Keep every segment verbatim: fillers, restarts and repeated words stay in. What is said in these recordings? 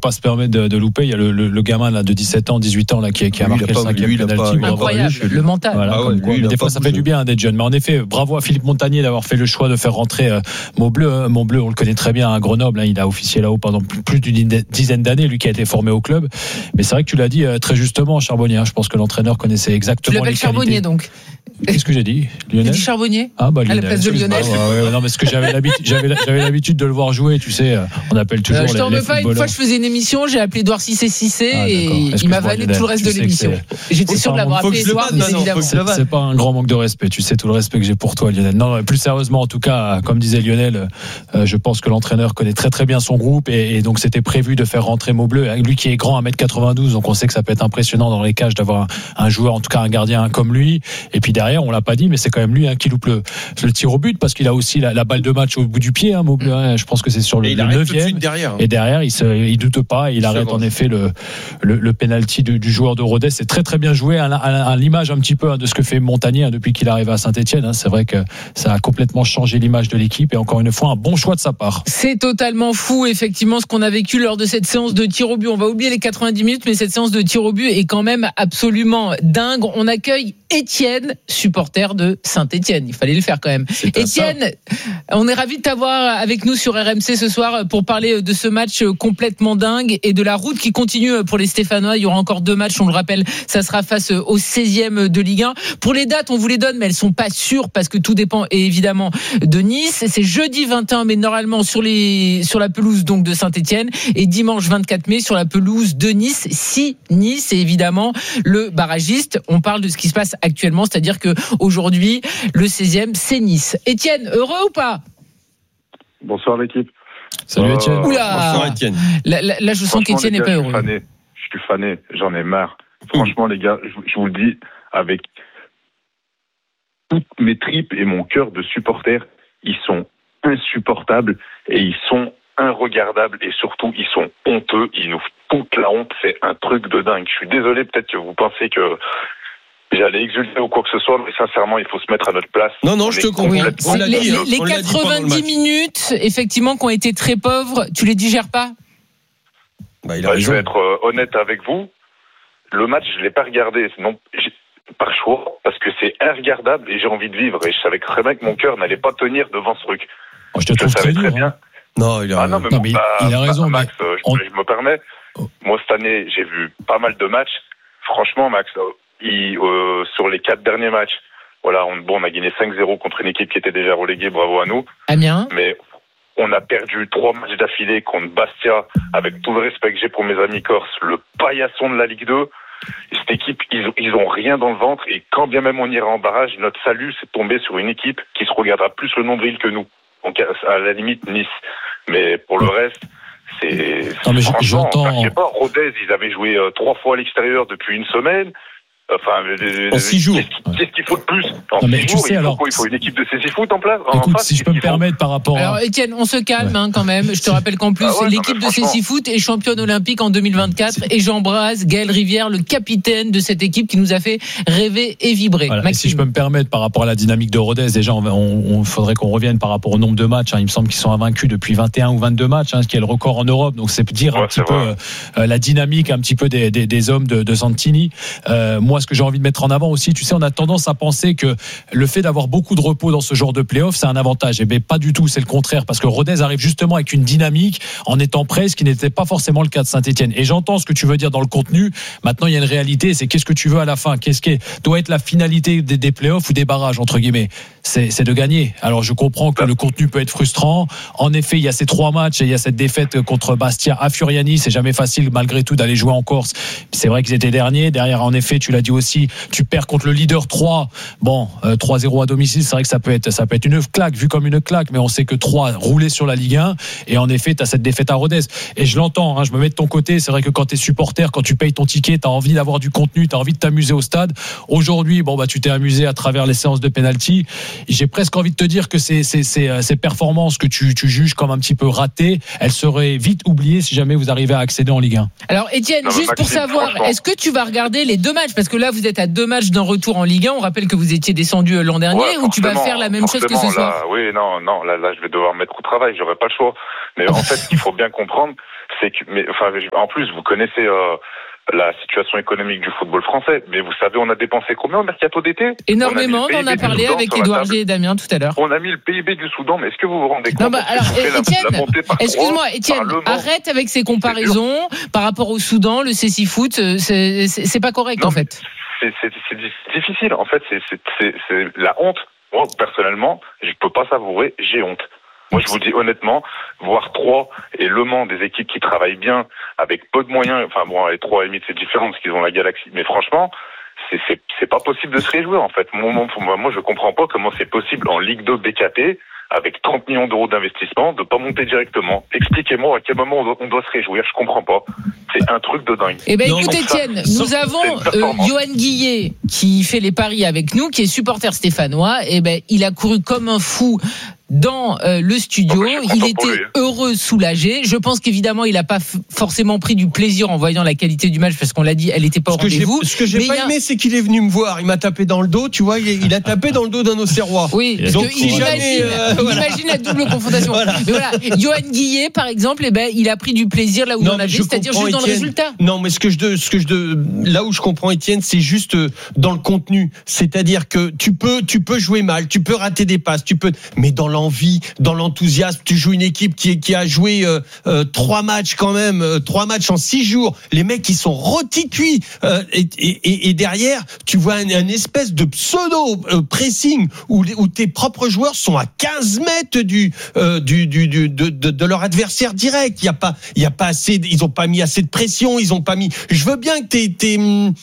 pas se permettre de, de louper. Il y a le, le, le gamin là, de dix-sept ans, dix-huit ans là, qui, qui a lui, marqué le cinquième penalty. Incroyable, le mental. Voilà, ah ouais, quoi, lui, mais des fois, ça bougé. fait du bien hein, d'être jeune. Mais en effet, bravo à Philippe Montagnier d'avoir fait le choix de faire rentrer euh, Maubleu. Hein. Maubleu, on le connaît très bien à Grenoble. Hein, il a officié là-haut pendant plus d'une dizaine d'années, lui qui a été formé au club. Mais c'est vrai que tu l'as dit euh, très justement, Charbonnier. Hein. Je pense que l'entraîneur connaissait exactement tu l'appelles les qualités. Charbonnier donc. Qu'est-ce que j'ai dit, Lionel? Tu dis Charbonnier Ah bah à Lionel. la place de Lionel. Ah, ouais, ouais, non, mais parce que j'avais l'habitude, j'avais, j'avais l'habitude de le voir jouer. Tu sais, on appelle toujours euh, je les, t'en les veux pas. Une fois, je faisais une émission, j'ai appelé Edouard Cissé Cissé ah, et il m'a vanné tout le reste de l'émission. J'étais sûr de l'avoir appelé Edouard, mais évidemment. C'est, c'est pas un grand manque de respect. Tu sais tout le respect que j'ai pour toi, Lionel. Non, plus sérieusement, en tout cas, comme disait Lionel, euh, je pense que l'entraîneur connaît très très bien son groupe et, et donc c'était prévu de faire rentrer Maubleu. Lui qui est grand, un mètre quatre-vingt-douze, donc on sait que ça peut être impressionnant dans les cages d'avoir un, un joueur, en tout cas un gardien comme lui. Et puis derrière, on l'a pas dit, mais c'est quand même lui hein, qui loupe le, le tir au but parce qu'il a aussi la, la balle de match au bout du pied. Hein, Maubleu, hein, je pense que c'est sur le, le neuvième. Derrière, hein. Et derrière, il se, il doute pas, il arrête en effet le le, le penalty du, du joueur de Rodez. C'est très très bien joué, à, à, à l'image un petit peu hein, de ce que fait Montagnier hein, depuis qu'il arrive à Saint-Etienne. Hein. C'est vrai que ça a complètement changé l'image de l'équipe et encore une fois un bon choix de sa part. C'est totalement fou effectivement ce qu'on a vécu lors de cette séance de tir au but. On va oublier les quatre-vingt-dix minutes, mais cette séance de tir au but est quand même absolument dingue. On accueille Étienne, supporter de Saint-Etienne. Il fallait le faire quand même. Étienne, on est ravis de t'avoir avec nous sur R M C ce soir pour parler de ce match complètement dingue et de la route qui continue pour les Stéphanois. Il y aura encore deux matchs, on le rappelle, ça sera face au seizième de Ligue un. Pour les dates, on vous les donne, mais elles sont pas sûres parce que tout dépend évidemment de Nice. C'est jeudi vingt et un mai normalement sur les sur la pelouse donc de Saint-Etienne et dimanche vingt-quatre mai sur la pelouse de Nice. Si Nice est évidemment le barragiste, on parle de ce qui se passe actuellement, c'est-à-dire que aujourd'hui le seizième c'est Nice. Étienne, heureux ou pas? Bonsoir l'équipe. Salut euh, Étienne. Oula. Bonsoir Étienne. Là, là, là je sens qu'Étienne n'est pas heureux. Je suis fané, je suis fané, j'en ai marre. Franchement les gars, je, je vous le dis avec toutes mes tripes et mon cœur de supporter, ils sont insupportables et ils sont inregardables et surtout ils sont honteux, ils nous foutent la honte, c'est un truc de dingue. Je suis désolé, peut-être que vous pensez que j'allais exulter ou quoi que ce soit, mais sincèrement, il faut se mettre à notre place. Non, non, je te comprends. Oui. On l'a les dit, les, hein. les On l'a dit pendant le quatre-vingt-dix match. minutes, effectivement, qui ont été très pauvres, tu les digères pas? Bah, il a Bah, je raison. vais être euh, honnête avec vous. Le match, je l'ai pas regardé, non, j'ai- par choix, parce que c'est irregardable et j'ai envie de vivre. Et je savais très bien que mon cœur n'allait pas tenir devant ce truc. Oh, je te Je trouve savais très très dur. bien. Hein. Non, il a Ah non, mais, Non, bon, mais il- bah, il a raison, Max, mais euh, je, on- je me permets. Oh. Moi, cette année, j'ai vu pas mal de matchs. Franchement, Max, euh, il, euh, sur les quatre derniers matchs, voilà, on, bon, on a gagné cinq zéro contre une équipe qui était déjà reléguée, bravo à nous. Amiens. Mais on a perdu trois matchs d'affilée contre Bastia, avec tout le respect que j'ai pour mes amis corses, le paillasson de la Ligue deux. Et cette équipe, ils, ils ont rien dans le ventre. Et quand bien même on ira en barrage, notre salut, c'est de tomber sur une équipe qui se regardera plus le nombril que nous. Donc, à la limite, Nice. Mais pour le reste, c'est... Non, mais franchement, j'entends- enfin, je sais pas, Rodez, ils avaient joué euh, trois fois à l'extérieur depuis une semaine. Enfin, En six jours. Qu'est-ce qu'il, qu'est-ce qu'il faut de plus en Non, mais six tu jours, sais, il, faut, alors- quoi, il faut une équipe de six foot en place. en Écoute, face, si je peux me qu'est-ce qu'il faut permettre par rapport Alors à... Étienne, on se calme Ouais. hein, quand même. Je te rappelle qu'en plus, Ah ouais, l'équipe non, de mais franchement. Cécifoot est championne olympique en deux mille vingt-quatre et j'embrasse Gaël Rivière, le capitaine de cette équipe qui nous a fait rêver et vibrer. Voilà. Et Maxime. si je peux me permettre par rapport à la dynamique de Rodez, déjà, on, on, on faudrait qu'on revienne par rapport au nombre de matchs. Hein. Il me semble qu'ils sont invaincus depuis vingt et un ou vingt-deux matchs, hein, ce qui est le record en Europe. Donc c'est dire Ouais, un petit c'est peu vrai. euh, la dynamique, un petit peu des, des, des hommes de, de Santini. Euh, moi, ce que j'ai envie de mettre en avant aussi, tu sais, on a tendance à penser que le fait d'avoir beaucoup de repos dans ce genre de play-off, c'est un avantage. Et bien, pas du tout, c'est le contraire, parce que Rodez arrive justement avec une dynamique en étant prêt, ce qui n'était pas forcément le cas de Saint-Etienne. Et j'entends ce que tu veux dire dans le contenu. Maintenant, il y a une réalité, c'est qu'est-ce que tu veux à la fin? Qu'est-ce qui doit être la finalité des, des play-offs ou des barrages, entre guillemets? C'est, c'est de gagner. Alors, je comprends que le contenu peut être frustrant. En effet, il y a ces trois matchs et il y a cette défaite contre Bastia à Furiani. C'est jamais facile, malgré tout, d'aller jouer en Corse. C'est vrai qu'ils étaient derniers. Derrière, en effet, tu l'as dit aussi, tu perds contre le leader trois. Bon, euh, trois zéro à domicile, c'est vrai que ça peut être, ça peut être une claque, vu comme une claque, mais on sait que trois roulés sur la Ligue un. Et en effet, tu as cette défaite à Rodez. Et je l'entends, hein, je me mets de ton côté. C'est vrai que quand tu es supporter, quand tu payes ton ticket, tu as envie d'avoir du contenu, tu as envie de t'amuser au stade. Aujourd'hui, bon, bah, tu t'es amusé à travers les séances de penalty. J'ai presque envie de te dire que ces, ces, ces, ces performances que tu, tu juges comme un petit peu ratées, elles seraient vite oubliées si jamais vous arrivez à accéder en Ligue un. Alors Étienne, Non, mais juste pour Maxime, savoir, franchement. est-ce que tu vas regarder les deux matchs? Parce que là, vous êtes à deux matchs d'un retour en Ligue un. On rappelle que vous étiez descendu l'an dernier, Ouais, ou tu vas forcément, faire la même chose que ce forcément, soir? là, oui, non, non, là, là, je vais devoir me mettre au travail, j'aurai pas le choix. Mais en fait, ce qu'il faut bien comprendre, c'est que, mais enfin, en plus, vous connaissez euh, la situation économique du football français, mais vous savez, on a dépensé combien au mercato d'été? Énormément, on en a parlé avec Édouard G et Damien tout à l'heure. On a mis le P I B du Soudan, mais est-ce que vous vous rendez compte? Non, bah, alors, Étienne, excuse-moi, Étienne, arrête avec ces comparaisons par rapport au Soudan, le cécifoot, c'est, c'est, c'est pas correct, non, en fait. C'est, c'est, c'est difficile, en fait, c'est, c'est, c'est, c'est la honte. Moi, personnellement, je peux pas savourer, j'ai honte. Moi, je vous dis honnêtement, voir Troyes et Le Mans, des équipes qui travaillent bien, avec peu de moyens, enfin bon, les Troyes, à la limite, c'est différent parce qu'ils ont la Galaxie, mais franchement, c'est, c'est, c'est pas possible de se réjouir, en fait. Moi, moi, moi, je comprends pas comment c'est possible en Ligue deux B K T, avec trente millions d'euros d'investissement, de pas monter directement. Expliquez-moi à quel moment on doit, on doit se réjouir, je comprends pas. C'est un truc de dingue. Eh ben, écoute, Étienne, nous ça, avons euh, Johan Guillet qui fait les paris avec nous, qui est supporter stéphanois. Eh ben, il a couru comme un fou dans euh, le studio, il était heureux, soulagé. Je pense qu'évidemment, il n'a pas f- forcément pris du plaisir en voyant la qualité du match, parce qu'on l'a dit, elle n'était pas au rendez-vous. Ce que j'ai mais pas a... aimé, c'est qu'il est venu me voir. Il m'a tapé dans le dos, tu vois. Il, est, il a tapé dans le dos d'un Auxerrois. Oui, parce donc, qu'il si imagine, euh, il voilà. imagine la double confrontation. Voilà. Mais voilà, Johan Guillet, par exemple, eh ben, il a pris du plaisir là où non, il en avait, c'est-à-dire juste Étienne, dans le résultat. Non, mais ce que je, ce que je, là où je comprends Étienne, c'est juste dans le contenu. C'est-à-dire que tu peux, tu peux jouer mal, tu peux rater des passes, tu peux, mais dans l'envie, dans l'enthousiasme, tu joues une équipe qui, qui a joué euh, euh, trois matchs quand même, euh, trois matchs en six jours. Les mecs ils sont rôtis cuits euh, et, et, et derrière tu vois un, un espèce de pseudo euh, pressing où, où tes propres joueurs sont à quinze mètres du, euh, du, du, du de, de, de leur adversaire direct. Il y a pas, il y a pas assez, ils ont pas mis assez de pression, ils ont pas mis. Je veux bien que t'es, t'es,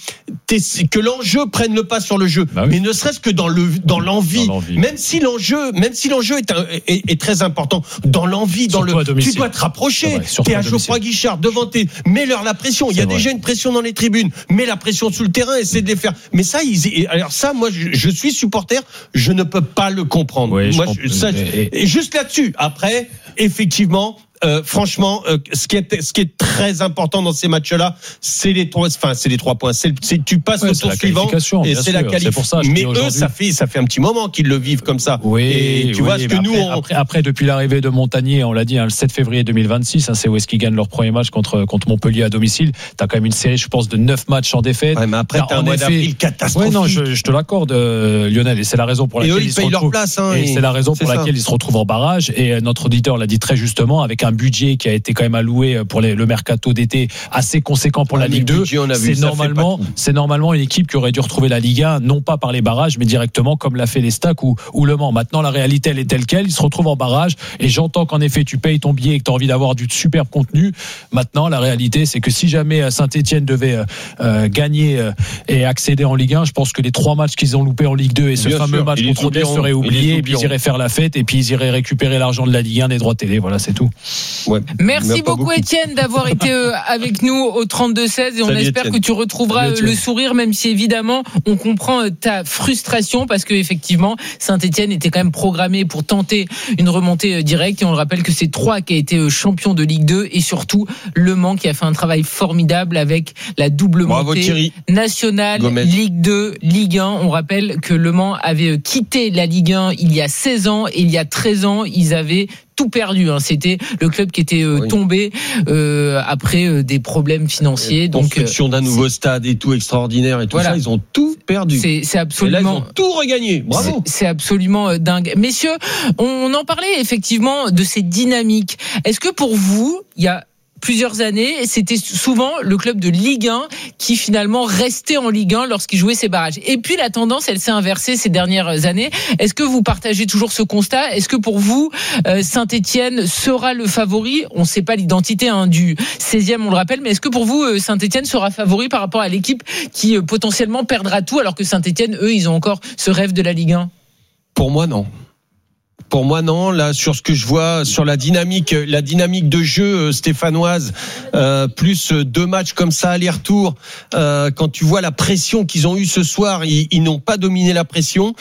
t'es, que l'enjeu prenne le pas sur le jeu, bah oui. mais ne serait-ce que dans le dans l'envie, dans l'envie. Même si l'enjeu, même si l'enjeu est un est, est très important dans l'envie, dans surtout le, tu dois te rapprocher. T'es à Geoffroy Guichard devant tes, mets-leur la pression. C'est il y a vrai. Déjà une pression dans les tribunes, mets la pression sous le terrain, essaie de les faire. Mais ça, ils, alors ça, moi, je, je suis supporter, je ne peux pas le comprendre. Oui, moi, je, ça, et juste là-dessus. Après, effectivement. Euh, franchement, euh, ce qui est ce qui est très important dans ces matchs-là, c'est les trois, enfin c'est les trois points. C'est, c'est tu passes ouais, au tour suivant et c'est sûr. La qualification. Mais eux, ça fait ça fait un petit moment qu'ils le vivent comme ça. Oui. Et tu oui, vois ce que après, nous on... après, après depuis l'arrivée de Montagnier, on l'a dit, hein, le sept février deux mille vingt-six, hein, c'est où est-ce qu'ils gagnent leur premier match contre contre Montpellier à domicile. T'as quand même une série, je pense, de neuf matchs en défaite. Ouais, mais après t'as, t'as un mois d'avril catastrophique. Ouais, non, je, je te l'accorde, euh, Lionel, et c'est la raison pour laquelle et eux, ils, ils se retrouvent. Place, hein, et, et c'est la raison pour laquelle ils se retrouvent en barrage. Et notre auditeur l'a dit très justement, avec un budget qui a été quand même alloué pour les, le mercato d'été assez conséquent pour ah, la Ligue deux. Budget, c'est vu, normalement, c'est normalement une équipe qui aurait dû retrouver la Ligue un, non pas par les barrages, mais directement comme l'a fait les Stacks ou, ou Le Mans. Maintenant, la réalité, elle est telle quelle. Ils se retrouvent en barrage. Et j'entends qu'en effet, tu payes ton billet et que tu as envie d'avoir du superbe contenu. Maintenant, la réalité, c'est que si jamais Saint-Etienne devait euh, gagner euh, et accéder en Ligue un, je pense que les trois matchs qu'ils ont loupés en Ligue deux et ce Bien fameux sûr, match contre Rodez seraient oubliés. Et puis ils iraient faire la fête et puis ils iraient récupérer l'argent de la Ligue un, des droits télé. Voilà, c'est tout. Ouais. Merci beaucoup, beaucoup, Étienne, d'avoir été euh, avec nous au trente-deux seize et on Salut espère Étienne. Que tu retrouveras Salut, le sourire, même si évidemment on comprend euh, ta frustration parce que effectivement Saint-Etienne était quand même programmé pour tenter une remontée euh, directe et on le rappelle que c'est Troyes qui a été euh, champion de Ligue deux et surtout Le Mans qui a fait un travail formidable avec la double Bravo, montée Thierry. nationale, Gomez. Ligue deux, Ligue un. On rappelle que Le Mans avait quitté la Ligue un il y a seize ans et il y a treize ans ils avaient tout perdu, hein. C'était le club qui était euh, oui. tombé euh, après euh, des problèmes financiers. Donc construction euh, d'un nouveau c'est... stade et tout extraordinaire et tout voilà. Ça, ils ont tout perdu. C'est, c'est absolument. Et là, ils ont tout regagné. Bravo. C'est, c'est absolument euh, dingue, messieurs. On en parlait effectivement de ces dynamiques. Est-ce que pour vous, il y a plusieurs années, c'était souvent le club de Ligue un qui finalement restait en Ligue un lorsqu'il jouait ses barrages. Et puis la tendance, elle s'est inversée ces dernières années. Est-ce que vous partagez toujours ce constat ? Est-ce que pour vous, euh, Saint-Etienne sera le favori ? On ne sait pas l'identité hein, du seizième, on le rappelle, mais est-ce que pour vous, euh, Saint-Etienne sera favori par rapport à l'équipe qui euh, potentiellement perdra tout, alors que Saint-Etienne, eux, ils ont encore ce rêve de la Ligue un ? Pour moi, non. Pour moi, non. Là, sur ce que je vois, sur la dynamique, la dynamique de jeu stéphanoise, euh, plus deux matchs comme ça aller-retour. Euh, quand tu vois la pression qu'ils ont eue ce soir, ils, ils n'ont pas dominé la pression.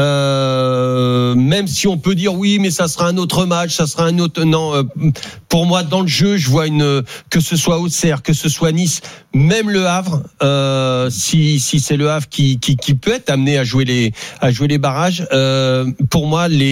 Euh, même si on peut dire oui, mais ça sera un autre match, ça sera un autre. Non, euh, pour moi, dans le jeu, je vois une que ce soit Auxerre, que ce soit Nice, même le Havre. Euh, si si c'est le Havre qui qui qui peut être amené à jouer les à jouer les barrages. Euh, pour moi, les sur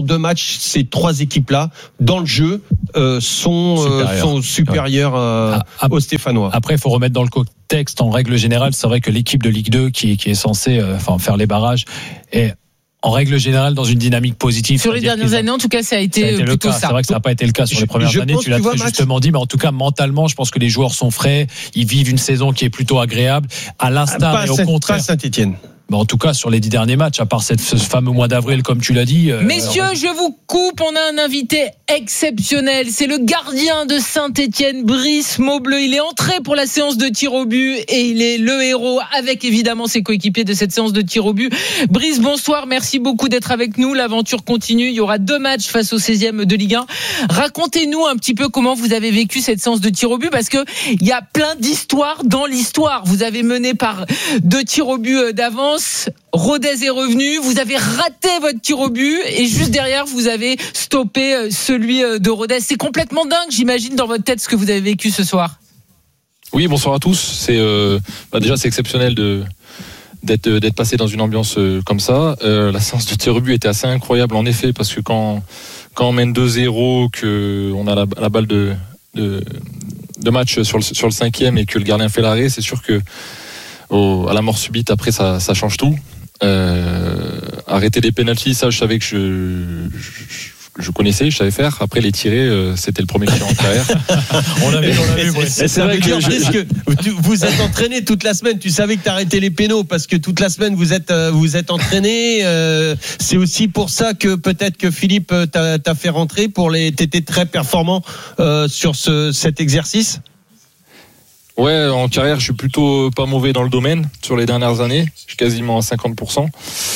deux matchs, ces trois équipes-là, dans le jeu, euh, sont, supérieurs. Euh, sont supérieures euh, ah, aux Stéphanois. Après, il faut remettre dans le contexte, en règle générale, c'est vrai que l'équipe de Ligue deux qui, qui est censée euh, enfin, faire les barrages est en règle générale dans une dynamique positive. Sur les dernières années, en tout cas, ça a été, ça a été plutôt le cas. ça. C'est vrai que ça n'a pas été le cas sur je, les premières années, tu l'as très justement dit, mais en tout cas, mentalement, je pense que les joueurs sont frais, ils vivent une saison qui est plutôt agréable, à l'instar ah, et au Saint, contraire. Pas Saint-Étienne. Mais en tout cas, sur les dix derniers matchs, à part cette, ce fameux mois d'avril, comme tu l'as dit. Euh, Messieurs, alors... je vous coupe. On a un invité exceptionnel. C'est le gardien de Saint-Étienne, Brice Maubleu. Il est entré pour la séance de tir au but et il est le héros avec évidemment ses coéquipiers de cette séance de tir au but. Brice, bonsoir. Merci beaucoup d'être avec nous. L'aventure continue. Il y aura deux matchs face au seizième de Ligue un. Racontez-nous un petit peu comment vous avez vécu cette séance de tir au but parce que il y a plein d'histoires dans l'histoire. Vous avez mené par deux tirs au but d'avance. Rodez est revenu, vous avez raté votre tir au but et juste derrière vous avez stoppé celui de Rodez. C'est complètement dingue, j'imagine, dans votre tête ce que vous avez vécu ce soir. Oui, bonsoir à tous. C'est euh, bah déjà c'est exceptionnel de d'être d'être passé dans une ambiance euh, comme ça. Euh, la séance de tir au but était assez incroyable en effet parce que quand quand on mène deux zéro, que on a la, la balle de, de de match sur le sur le cinquième et que le gardien fait l'arrêt, c'est sûr que Au, à la mort subite, après ça, ça change tout. Euh, arrêter les pénaltys, ça je savais que je, je, je connaissais, je savais faire. Après les tirer, euh, c'était le premier tir en carrière. on l'a vu, on l'a vu. Ouais. C'est, c'est vrai que, je... que tu, vous êtes entraîné toute la semaine. Tu savais que t'arrêtais les pénaux parce que toute la semaine vous êtes euh, vous êtes entraîné. Euh, c'est aussi pour ça que peut-être que Philippe t'a, t'a fait rentrer pour les. T'étais très performant euh, sur ce, cet exercice. Ouais, en carrière, je suis plutôt pas mauvais dans le domaine sur les dernières années. Je suis quasiment à cinquante pour cent.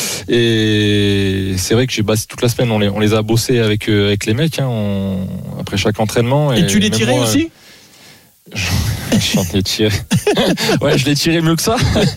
Et c'est vrai que j'ai basé toute la semaine, on les, on les a bossés avec, euh, avec les mecs, hein, on, après chaque entraînement. Et, et tu les tirais moi, aussi J'en ai tiré. Ouais, je l'ai tiré mieux que ça.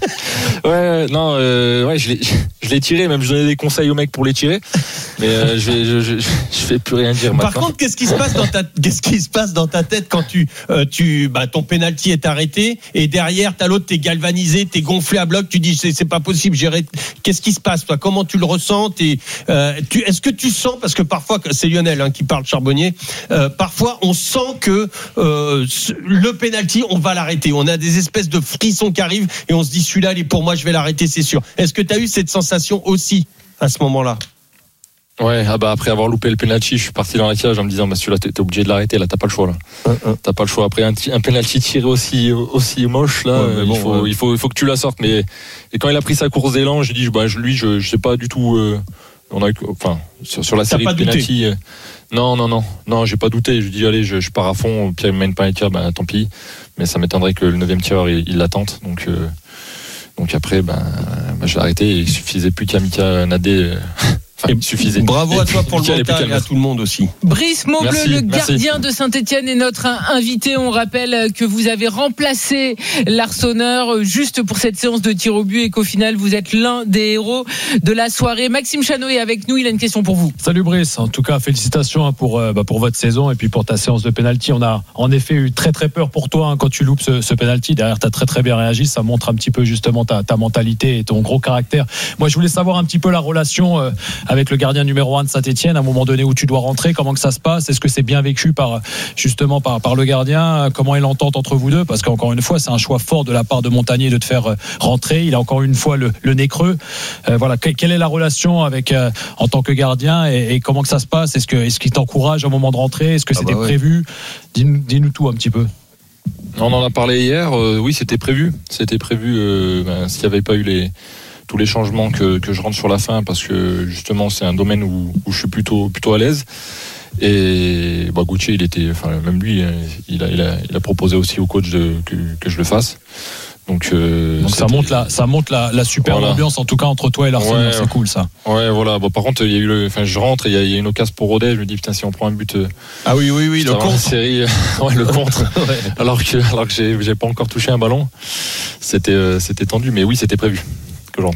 Ouais, non, euh, ouais, je l'ai, je l'ai tiré. Même je donnais des conseils aux mecs pour les tirer. Mais euh, je, je, je, je fais plus rien dire maintenant. Par contre, qu'est-ce qui se passe dans ta, qu'est-ce qui se passe dans ta tête quand tu, euh, tu, bah, ton penalty est arrêté et derrière t'as l'autre, t'es galvanisé, t'es gonflé à bloc. Tu dis c'est, c'est pas possible. J'ai... Qu'est-ce qui se passe toi? Comment tu le ressens? Et euh, tu, est-ce que tu sens, parce que parfois c'est Lionel hein, qui parle, Charbonnier. Euh, parfois on sent que euh, le penalty on va l'arrêter. On a des espèces de frissons qui arrivent et on se dit celui-là, il est pour moi, je vais l'arrêter, c'est sûr. Est-ce que tu as eu cette sensation aussi à ce moment-là? Ouais, ah bah après avoir loupé le penalty, je suis parti dans la cage en me disant bah celui-là t'es, t'es obligé de l'arrêter, là t'as pas le choix là. Uh-huh. T'as pas le choix. Après un, un penalty tiré aussi aussi moche là, ouais, bon, il faut ouais. il faut il faut que tu la sortes. Mais et quand il a pris sa course d'élan, j'ai dit bah lui je je sais pas du tout. Euh, on a enfin sur, sur la T'as série de penalty. Euh, non non non non, j'ai pas douté. Je dis allez je, je pars à fond. Pierre me mène pas un tir, bah tant pis. Mais ça m'étonnerait que le neuvième tireur il, il l'attente. Donc euh, donc après ben bah, je l'ai arrêté. Et il suffisait plus qu'à Mika Nadé. Euh, Enfin, il suffisait. Bravo à toi pour le mental et à tout le monde aussi. Brice Maubleu, merci, le gardien merci. de Saint-Étienne, est notre invité. On rappelle que vous avez remplacé l'Arseneur juste pour cette séance de tir au but et qu'au final vous êtes l'un des héros de la soirée. Maxime Chanot est avec nous, il a une question pour vous. Salut Brice, en tout cas félicitations pour, bah, pour votre saison et puis pour ta séance de pénalty. On a en effet eu très très peur pour toi hein, quand tu loupes ce, ce pénalty. Derrière tu as très très bien réagi, ça montre un petit peu justement ta, ta mentalité et ton gros caractère. Moi je voulais savoir un petit peu la relation euh, avec le gardien numéro un de Saint-Étienne, à un moment donné où tu dois rentrer, comment que ça se passe? Est-ce que c'est bien vécu par justement par, par le gardien? Comment est l'entente entre vous deux? Parce qu'encore une fois, c'est un choix fort de la part de Montagnier de te faire rentrer. Il a encore une fois le, le nez creux. Euh, voilà, quelle est la relation avec euh, en tant que gardien et, et comment que ça se passe? Est-ce que est-ce qu'il t'encourage au moment de rentrer? Est-ce que c'était ah bah ouais. prévu? Dis-nous, dis-nous tout un petit peu. On en a parlé hier. Euh, oui, c'était prévu. C'était prévu. Euh, ben, s'il n'y avait pas eu les tous les changements que, que je rentre sur la fin parce que justement c'est un domaine où, où je suis plutôt plutôt à l'aise et bah, Gauthier il était enfin même lui il a, il a, il a proposé aussi au coach de, que, que je le fasse donc, euh, donc ça monte la ça monte la, la super voilà. ambiance en tout cas entre toi et l'Arsenal, ouais, c'est cool ça. Ouais voilà bon, par contre il y a eu le enfin je rentre et il y a, il y a une occasion pour Rodez, je me dis putain si on prend un but euh, ah oui oui oui le contre série ouais le contre ouais. alors que alors que j'ai j'ai pas encore touché un ballon c'était euh, c'était tendu mais oui c'était prévu que j'entre.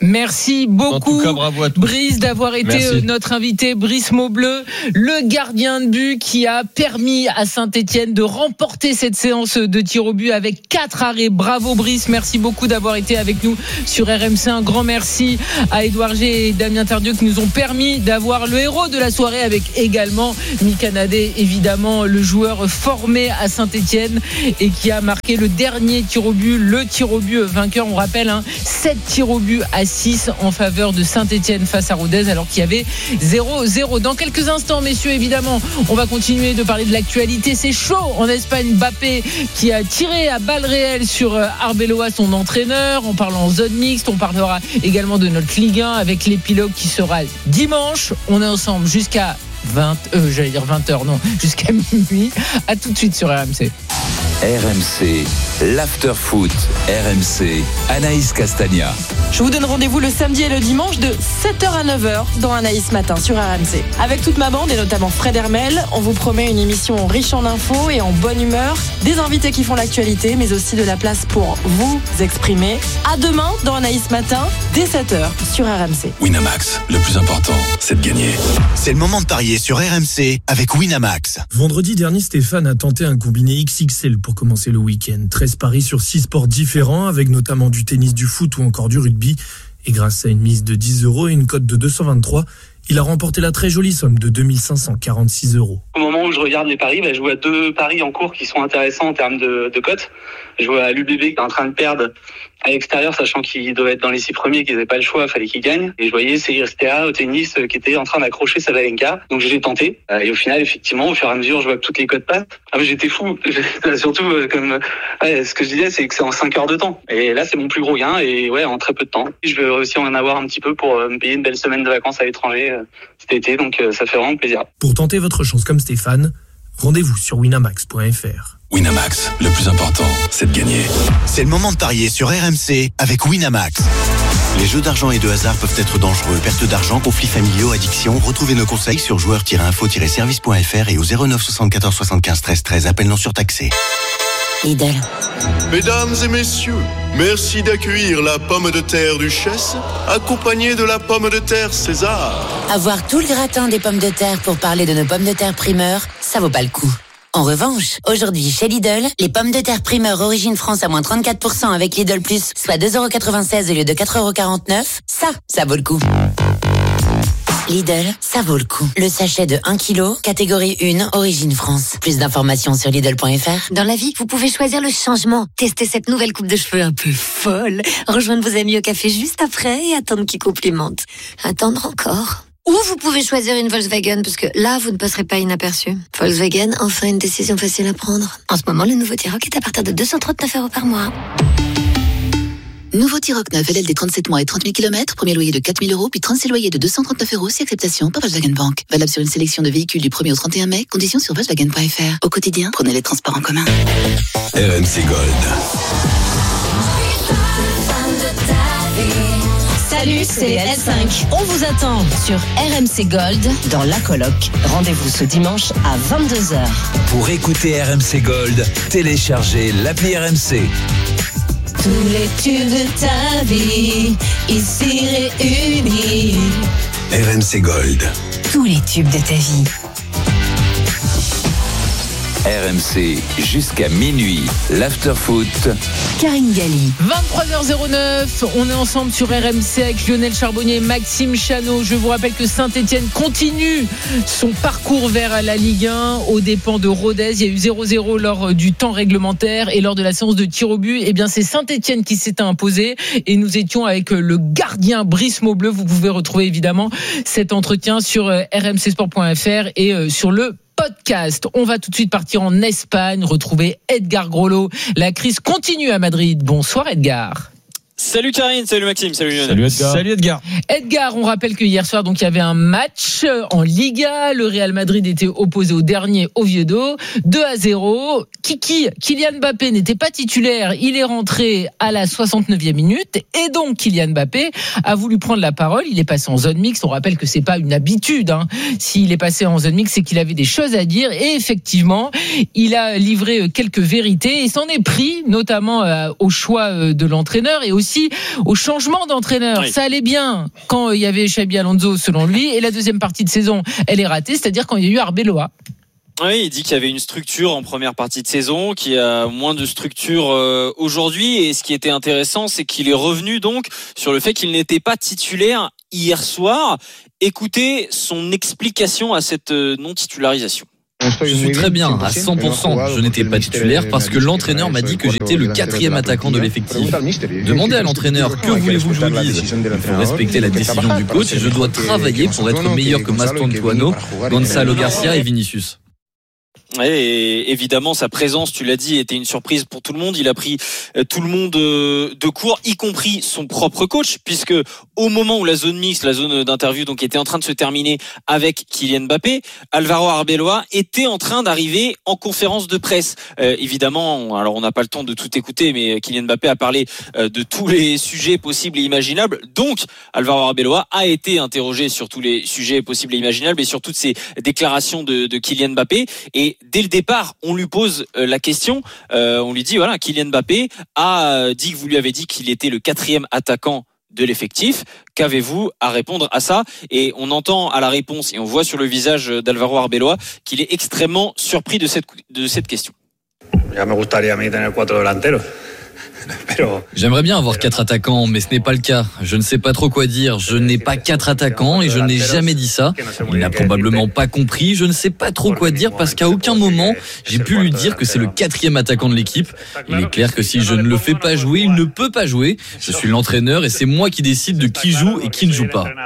Merci beaucoup. En tout cas, bravo à tous. Brice d'avoir été Merci. notre invité. Brice Maubleu, le gardien de but qui a permis à Saint-Etienne de remporter cette séance de tir au but avec quatre arrêts. Bravo Brice, merci beaucoup d'avoir été avec nous sur R M C. Un grand merci à Édouard G et Damien Tardieu qui nous ont permis d'avoir le héros de la soirée avec également Mika Nadé, évidemment le joueur formé à Saint-Etienne et qui a marqué le dernier tir au but, le tir au but vainqueur. On rappelle, hein, sept tirs au but à six en faveur de Saint-Etienne face à Rodez alors qu'il y avait zéro zéro. Dans quelques instants, messieurs, évidemment, on va continuer de parler de l'actualité. C'est chaud en Espagne. Mbappé qui a tiré à balles réelles sur Arbeloa, son entraîneur. En parlant en zone mixte, on parlera également de notre Ligue un avec l'épilogue qui sera dimanche. On est ensemble jusqu'à vingt, euh, j'allais dire vingt heures, non, jusqu'à minuit. À tout de suite sur R M C. R M C, l'after-foot, R M C, Anaïs Castagna. Je vous donne rendez-vous le samedi et le dimanche de sept heures à neuf heures dans Anaïs Matin sur R M C. Avec toute ma bande et notamment Fred Hermel, on vous promet une émission riche en infos et en bonne humeur, des invités qui font l'actualité, mais aussi de la place pour vous exprimer. À demain dans Anaïs Matin, dès sept heures sur R M C. Winamax, le plus important, c'est de gagner. C'est le moment de parier sur R M C avec Winamax. Vendredi dernier, Stéphane a tenté un combiné X X L pour commencer le week-end. treize paris sur six sports différents, avec notamment du tennis, du foot ou encore du rugby. Et grâce à une mise de dix euros et une cote de deux cent vingt-trois, il a remporté la très jolie somme de deux mille cinq cent quarante-six euros. Au moment où je regarde les paris, bah, je vois deux paris en cours qui sont intéressants en termes de, de cotes. Je vois l'U B B qui est en train de perdre à l'extérieur, sachant qu'il doit être dans les six premiers, qu'ils n'avaient pas le choix, il fallait qu'il gagne. Et je voyais C I S T A au tennis qui était en train d'accrocher Sabalenka. Donc j'ai tenté. Et au final, effectivement, au fur et à mesure, je vois que toutes les cotes passent. Ah, mais j'étais fou. Surtout, comme ouais, ce que je disais, c'est que c'est en cinq heures de temps. Et là, c'est mon plus gros gain. Et ouais, en très peu de temps. Je vais aussi en avoir un petit peu pour me payer une belle semaine de vacances à l'étranger cet été. Donc ça fait vraiment plaisir. Pour tenter votre chance comme Stéphane, rendez-vous sur winamax point f r. Winamax, le plus important, c'est de gagner. C'est le moment de parier sur R M C avec Winamax. Les jeux d'argent et de hasard peuvent être dangereux. Perte d'argent, conflits familiaux, addiction. Retrouvez nos conseils sur joueurs tiret info tiret service point f r et au zéro neuf soixante-quatorze soixante-quinze treize treize. Appel non surtaxé. Lidl. Mesdames et messieurs, merci d'accueillir la pomme de terre Duchesse, accompagnée de la pomme de terre César. Avoir tout le gratin des pommes de terre pour parler de nos pommes de terre primeur, ça vaut pas le coup. En revanche, aujourd'hui chez Lidl, les pommes de terre primeur origine France à moins trente-quatre pour cent avec Lidl Plus, soit deux euros quatre-vingt-seize au lieu de quatre euros quarante-neuf, ça, ça vaut le coup. Lidl, ça vaut le coup. Le sachet de un kilo, catégorie un, origine France. Plus d'informations sur Lidl point f r. Dans la vie, vous pouvez choisir le changement. Tester cette nouvelle coupe de cheveux un peu folle. Rejoindre vos amis au café juste après et attendre qu'ils complimentent. Attendre encore. Ou vous pouvez choisir une Volkswagen, parce que là, vous ne passerez pas inaperçu. Volkswagen, enfin une décision facile à prendre. En ce moment, le nouveau T-Roc est à partir de deux cent trente-neuf euros par mois. Nouveau T-Roc neuf, L L D trente-sept mois et trente mille kilomètres, premier loyer de quatre mille euros, puis trente-six loyers de deux cent trente-neuf euros, si acceptation par Volkswagen Bank. Valable sur une sélection de véhicules du premier au trente et un mai, conditions sur Volkswagen point f r. Au quotidien, prenez les transports en commun. R M C Gold. Salut, c'est les L cinq. On vous attend sur R M C Gold dans La Coloc. Rendez-vous ce dimanche à vingt-deux heures. Pour écouter R M C Gold, téléchargez l'appli R M C. Tous les tubes de ta vie, ici réunis. R M C Gold. Tous les tubes de ta vie. R M C jusqu'à minuit, l'after-foot. Karine Galli. vingt-trois heures neuf, on est ensemble sur R M C avec Lionel Charbonnier, Maxime Chanot. Je vous rappelle que Saint-Etienne continue son parcours vers la Ligue un aux dépens de Rodez. Il y a eu zéro zéro lors du temps réglementaire et lors de la séance de tir au but. Eh bien, c'est Saint-Etienne qui s'est imposé et nous étions avec le gardien Brice Maubleu. Vous pouvez retrouver évidemment cet entretien sur r m c sport point f r et sur le podcast. On va tout de suite partir en Espagne, retrouver Edgar Grolot. La crise continue à Madrid. Bonsoir Edgar. Salut Karine, salut Maxime, salut Lionel. Salut Edgar. Salut Edgar. Edgar, on rappelle que hier soir, donc, il y avait un match en Liga. Le Real Madrid était opposé au dernier Oviedo. deux à zéro. Kiki, Kylian Mbappé n'était pas titulaire. Il est rentré à la soixante-neuvième minute. Et donc, Kylian Mbappé a voulu prendre la parole. Il est passé en zone mixte. On rappelle que c'est pas une habitude, hein. S'il est passé en zone mixte, c'est qu'il avait des choses à dire. Et effectivement, il a livré quelques vérités et s'en est pris, notamment euh, au choix de l'entraîneur et aussi aussi au changement d'entraîneur. Oui. Ça allait bien quand il y avait Xabi Alonso, selon lui, et la deuxième partie de saison, elle est ratée, c'est-à-dire quand il y a eu Arbeloa. Oui, il dit qu'il y avait une structure en première partie de saison, qu'il y a moins de structure euh, aujourd'hui. Et ce qui était intéressant, c'est qu'il est revenu donc sur le fait qu'il n'était pas titulaire hier soir. Écoutez son explication à cette euh, non-titularisation. Je suis très bien, à cent pour cent. Je n'étais pas titulaire parce que l'entraîneur m'a dit que j'étais le quatrième attaquant de l'effectif. Demandez à l'entraîneur, que voulez-vous que je vous dise ? Il faut respecter la décision du coach et je dois travailler pour être meilleur que Mastantuono, Gonzalo Garcia et Vinicius. Et évidemment, sa présence, tu l'as dit, était une surprise pour tout le monde. Il a pris tout le monde de court, y compris son propre coach, puisque au moment où la zone mixte, la zone d'interview, donc était en train de se terminer avec Kylian Mbappé, Alvaro Arbeloa était en train d'arriver en conférence de presse. Euh, évidemment, alors on n'a pas le temps de tout écouter, mais Kylian Mbappé a parlé de tous les sujets possibles et imaginables. Donc, Alvaro Arbeloa a été interrogé sur tous les sujets possibles et imaginables et sur toutes ces déclarations de, de Kylian Mbappé. Et dès le départ, on lui pose la question. Euh, on lui dit voilà, Kylian Mbappé a dit que vous lui avez dit qu'il était le quatrième attaquant de l'effectif. Qu'avez-vous à répondre à ça ? Et on entend à la réponse et on voit sur le visage d'Alvaro Arbeloa qu'il est extrêmement surpris de cette de cette question. Ya me gustaría a mí tener cuatro delanteros. J'aimerais bien avoir quatre attaquants, mais ce n'est pas le cas. Je ne sais pas trop quoi dire. Je n'ai pas quatre attaquants et je n'ai jamais dit ça. Il n'a probablement pas compris. Je ne sais pas trop quoi dire parce qu'à aucun moment, j'ai pu lui dire que c'est le quatrième attaquant de l'équipe. Il est clair que si je ne le fais pas jouer, il ne peut pas jouer. Je suis l'entraîneur et c'est moi qui décide de qui joue et qui ne joue pas.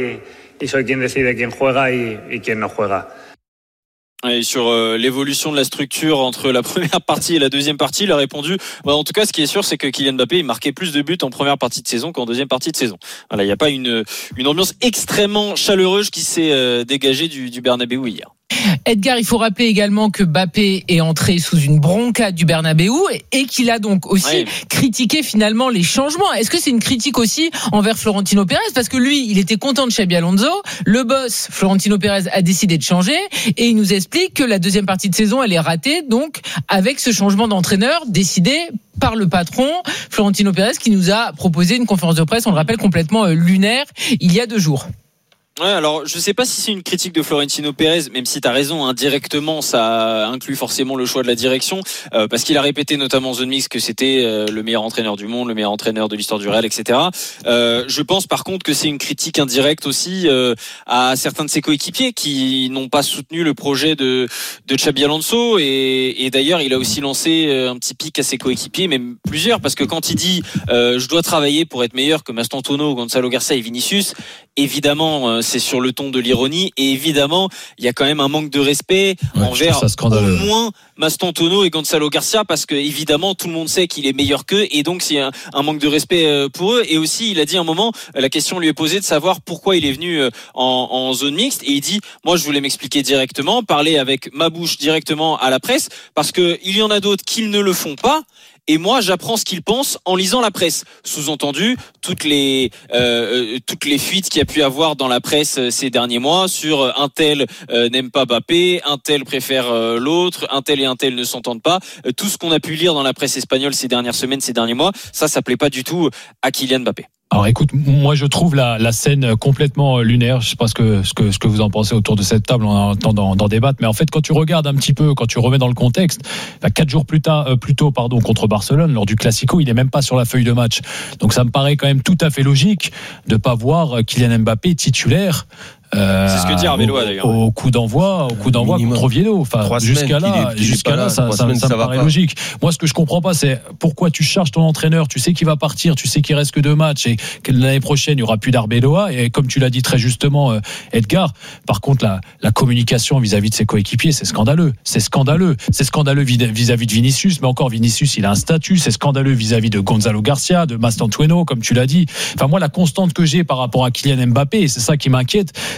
Et sur euh, l'évolution de la structure entre la première partie et la deuxième partie, il a répondu bah, en tout cas, ce qui est sûr, c'est que Kylian Mbappé il marquait plus de buts en première partie de saison qu'en deuxième partie de saison. Voilà, il n'y a pas une, une ambiance extrêmement chaleureuse qui s'est euh, dégagée du, du Bernabéu hier. Edgar, il faut rappeler également que Mbappé est entré sous une bronca du Bernabéu et qu'il a donc aussi ouais. critiqué finalement les changements. Est-ce que c'est une critique aussi envers Florentino Pérez ? Parce que lui, il était content de Xabi Alonso. Le boss, Florentino Pérez, a décidé de changer et il nous explique que la deuxième partie de saison, elle est ratée donc avec ce changement d'entraîneur décidé par le patron Florentino Pérez qui nous a proposé une conférence de presse, on le rappelle, complètement lunaire il y a deux jours. Ouais, alors je sais pas si c'est une critique de Florentino Pérez, même si t'as raison, indirectement ça inclut forcément le choix de la direction, euh, parce qu'il a répété notamment en zone mixte que c'était euh, le meilleur entraîneur du monde, le meilleur entraîneur de l'histoire du Real, et cetera. Euh, je pense par contre que c'est une critique indirecte aussi euh, à certains de ses coéquipiers qui n'ont pas soutenu le projet de de Xabi Alonso et, et d'ailleurs il a aussi lancé un petit pic à ses coéquipiers, même plusieurs, parce que quand il dit euh, je dois travailler pour être meilleur que Mastantuono, Gonzalo Garcia et Vinicius, évidemment euh, c'est sur le ton de l'ironie et évidemment il y a quand même un manque de respect ouais, envers au moins Mastantuono et Gonzalo Garcia parce que évidemment tout le monde sait qu'il est meilleur qu'eux et donc c'est un, un manque de respect pour eux. Et aussi il a dit à un moment, la question lui est posée de savoir pourquoi il est venu en, en zone mixte et il dit moi je voulais m'expliquer directement, parler avec ma bouche directement à la presse parce que il y en a d'autres qui ne le font pas. Et moi, j'apprends ce qu'ils pensent en lisant la presse. Sous-entendu, toutes les euh, toutes les fuites qu'il y a pu avoir dans la presse ces derniers mois sur un tel euh, n'aime pas Mbappé, un tel préfère euh, l'autre, un tel et un tel ne s'entendent pas. Euh, tout ce qu'on a pu lire dans la presse espagnole ces dernières semaines, ces derniers mois, ça, ça plaît pas du tout à Kylian Mbappé. Alors écoute, moi je trouve la, la scène complètement lunaire. Je sais pas ce que, ce que, ce que vous en pensez autour de cette table, on a le temps d'en, d'en débattre. Mais en fait, quand tu regardes un petit peu, quand tu remets dans le contexte, bah, quatre jours plus tard, euh, plus tôt, pardon, contre Barcelone, lors du Classico, il est même pas sur la feuille de match. Donc ça me paraît quand même tout à fait logique de pas voir Kylian Mbappé titulaire. Euh, c'est ce que dit Arbeloa d'ailleurs. Au, au coup d'envoi, au coup d'envoi contre Oviedo. Enfin, jusqu'à là, jusqu'à là, ça, ça, ça, ça me paraît pas. Logique. Moi, ce que je comprends pas, c'est pourquoi tu charges ton entraîneur. Tu sais qu'il va partir, tu sais qu'il reste que deux matchs et que l'année prochaine il y aura plus d'Arbeloa. Et comme tu l'as dit très justement, Edgar. Par contre, la, la communication vis-à-vis de ses coéquipiers, c'est scandaleux. C'est scandaleux. C'est scandaleux vis-à-vis de Vinicius. Mais encore, Vinicius, il a un statut. C'est scandaleux vis-à-vis de Gonzalo Garcia, de Mastantuono, comme tu l'as dit. Enfin, moi, la constante que j'ai par rapport à Kylian Mbappé, et c'est ça qui m'inquiète,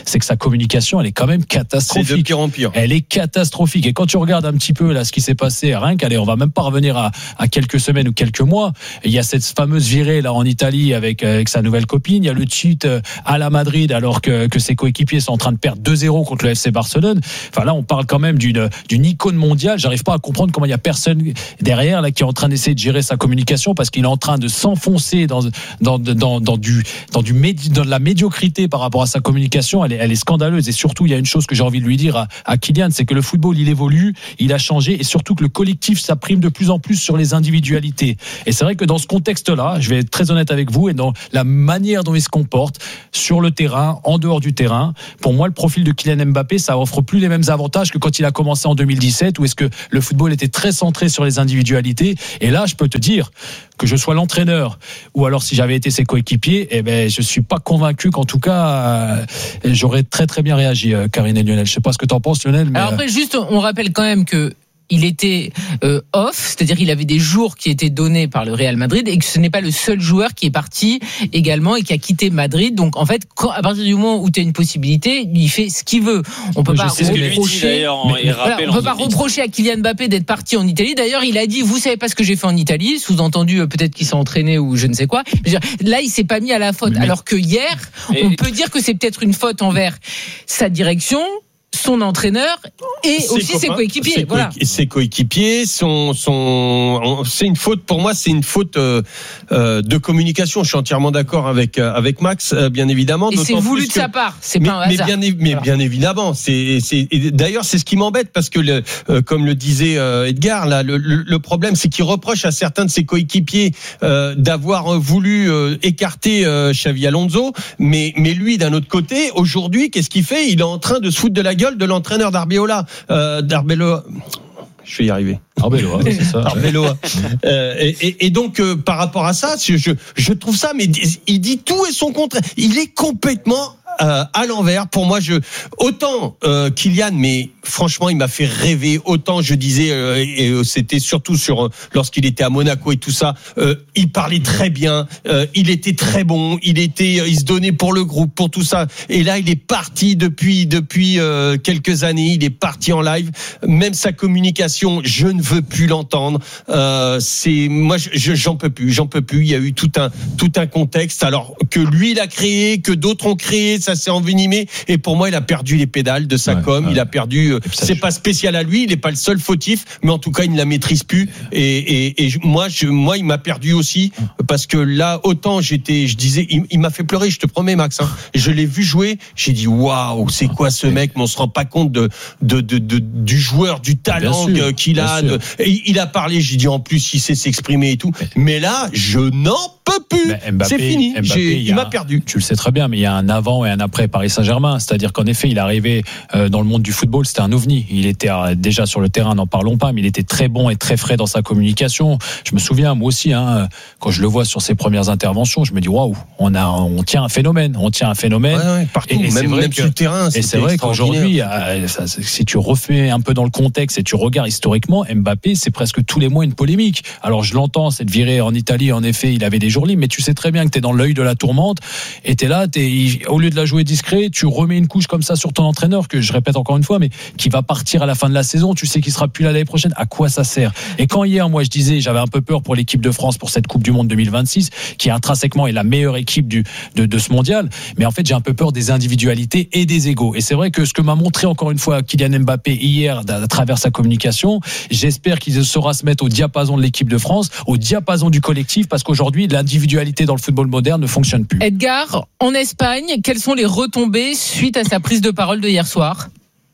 c'est que sa communication, elle est quand même catastrophique. C'est de pire en pire. Elle est catastrophique. Et quand tu regardes un petit peu là ce qui s'est passé, rien qu'allez, on va même pas revenir à, à quelques semaines ou quelques mois. Il y a cette fameuse virée là en Italie avec, avec sa nouvelle copine. Il y a le cheat à la Madrid alors que, que ses coéquipiers sont en train de perdre deux zéro contre le F C Barcelone. Enfin là, on parle quand même d'une, d'une icône mondiale. J'arrive pas à comprendre comment il y a personne derrière là qui est en train d'essayer de gérer sa communication parce qu'il est en train de s'enfoncer dans dans dans, dans du dans du médi, dans de la médiocrité par rapport à sa communication. Elle est, elle est scandaleuse. Et surtout, il y a une chose que j'ai envie de lui dire à, à Kylian, c'est que le football il évolue, il a changé et surtout que le collectif ça prime de plus en plus sur les individualités. Et c'est vrai que dans ce contexte-là, je vais être très honnête avec vous et dans la manière dont il se comporte sur le terrain, en dehors du terrain, pour moi le profil de Kylian Mbappé, ça offre plus les mêmes avantages que quand il a commencé en deux mille dix-sept où est-ce que le football était très centré sur les individualités. Et là, je peux te dire que je sois l'entraîneur ou alors si j'avais été ses coéquipiers, eh ben je suis pas convaincu qu'en tout cas euh, j'aurais très très bien réagi, euh, Karine et Lionel. Je sais pas ce que tu en penses, Lionel. Mais alors après, juste, on rappelle quand même que il était euh, off, c'est-à-dire il avait des jours qui étaient donnés par le Real Madrid et que ce n'est pas le seul joueur qui est parti également et qui a quitté Madrid. Donc en fait, quand, à partir du moment où tu as une possibilité, il fait ce qu'il veut. On peut Je pas sais reprocher. Mais, voilà, on peut pas reprocher à Kylian Mbappé d'être parti en Italie. D'ailleurs, il a dit vous savez pas ce que j'ai fait en Italie, sous-entendu euh, peut-être qu'il s'est entraîné ou je ne sais quoi. Je veux dire, là, il s'est pas mis à la faute. Mais... Alors que hier, et... on peut dire que c'est peut-être une faute envers sa direction, son entraîneur et ses aussi copains, ses coéquipiers. Ses, voilà. co- ses coéquipiers, son, son, c'est une faute pour moi, c'est une faute euh, euh, de communication. Je suis entièrement d'accord avec euh, avec Max, euh, bien évidemment. Et c'est voulu de que, sa part, c'est mais, pas un mais hasard. Bien, mais voilà. Bien évidemment, c'est, c'est et d'ailleurs c'est ce qui m'embête parce que le, euh, comme le disait euh, Edgar, là, le, le, le problème c'est qu'il reproche à certains de ses coéquipiers euh, d'avoir voulu euh, écarter euh, Xavi Alonso, mais mais lui d'un autre côté, aujourd'hui, qu'est-ce qu'il fait ? Il est en train de se foutre de la gueule de l'entraîneur d'Arbeloa, euh, d'Arbeloa. Je vais y arriver. Arbeloa, c'est ça. Arbeloa. Euh, et, et donc, euh, par rapport à ça, je, je trouve ça, mais il dit tout et son contraire. Il est complètement euh, à l'envers. Pour moi, je autant euh, Kylian, mais franchement, il m'a fait rêver. Autant je disais, euh, et euh, c'était surtout sur euh, lorsqu'il était à Monaco et tout ça. Euh, il parlait très bien. Euh, il était très bon. Il était, il se donnait pour le groupe, pour tout ça. Et là, il est parti depuis depuis euh, quelques années. Il est parti en live. Même sa communication, je ne veux plus l'entendre. Euh, c'est moi, je, j'en peux plus. J'en peux plus. Il y a eu tout un tout un contexte. Alors que lui, il a créé, que d'autres ont créé. Ça s'est envenimé et pour moi il a perdu les pédales de sa ouais, com, ouais. Il a perdu, c'est pas spécial à lui, il est pas le seul fautif, mais en tout cas il ne la maîtrise plus et, et, et moi, je, moi il m'a perdu aussi parce que là autant j'étais, je disais, il, il m'a fait pleurer, je te promets Max, hein. Je l'ai vu jouer, j'ai dit waouh, c'est quoi ce mec, mais on se rend pas compte de, de, de, de du joueur, du talent sûr, qu'il a, de, et il a parlé, j'ai dit en plus il sait s'exprimer et tout, mais là je n'en peux plus, Mbappé, c'est fini, Mbappé, j'ai, il, il m'a perdu. Tu le sais très bien, mais il y a un avant et un après Paris Saint-Germain, c'est-à-dire qu'en effet il est arrivé dans le monde du football, c'était un ovni, il était déjà sur le terrain, n'en parlons pas, mais il était très bon et très frais dans sa communication. Je me souviens moi aussi, hein, quand je le vois sur ses premières interventions, je me dis waouh, on a, on tient un phénomène, on tient un phénomène. Ouais, ouais, partout, et, et même, même que, sur le terrain. Et c'est vrai qu'aujourd'hui, ça, si tu refais un peu dans le contexte et tu regardes historiquement, Mbappé, c'est presque tous les mois une polémique. Alors je l'entends, cette virée en Italie, en effet, il avait des jours libres, mais tu sais très bien que t'es dans l'œil de la tourmente et t'es là, t'es, au lieu de la jouer discret, tu remets une couche comme ça sur ton entraîneur, que je répète encore une fois, mais qui va partir à la fin de la saison, tu sais qu'il sera plus là l'année prochaine, à quoi ça sert? Et quand hier, moi je disais, j'avais un peu peur pour l'équipe de France pour cette Coupe du Monde deux mille vingt-six, qui intrinsèquement est la meilleure équipe du, de, de ce mondial, mais en fait j'ai un peu peur des individualités et des égos. Et c'est vrai que ce que m'a montré encore une fois Kylian Mbappé hier à travers sa communication, j'espère qu'il saura se mettre au diapason de l'équipe de France, au diapason du collectif, parce qu'aujourd'hui l'individualité dans le football moderne ne fonctionne plus. Edgar, en Espagne, quelles sont les retombées suite à sa prise de parole de hier soir?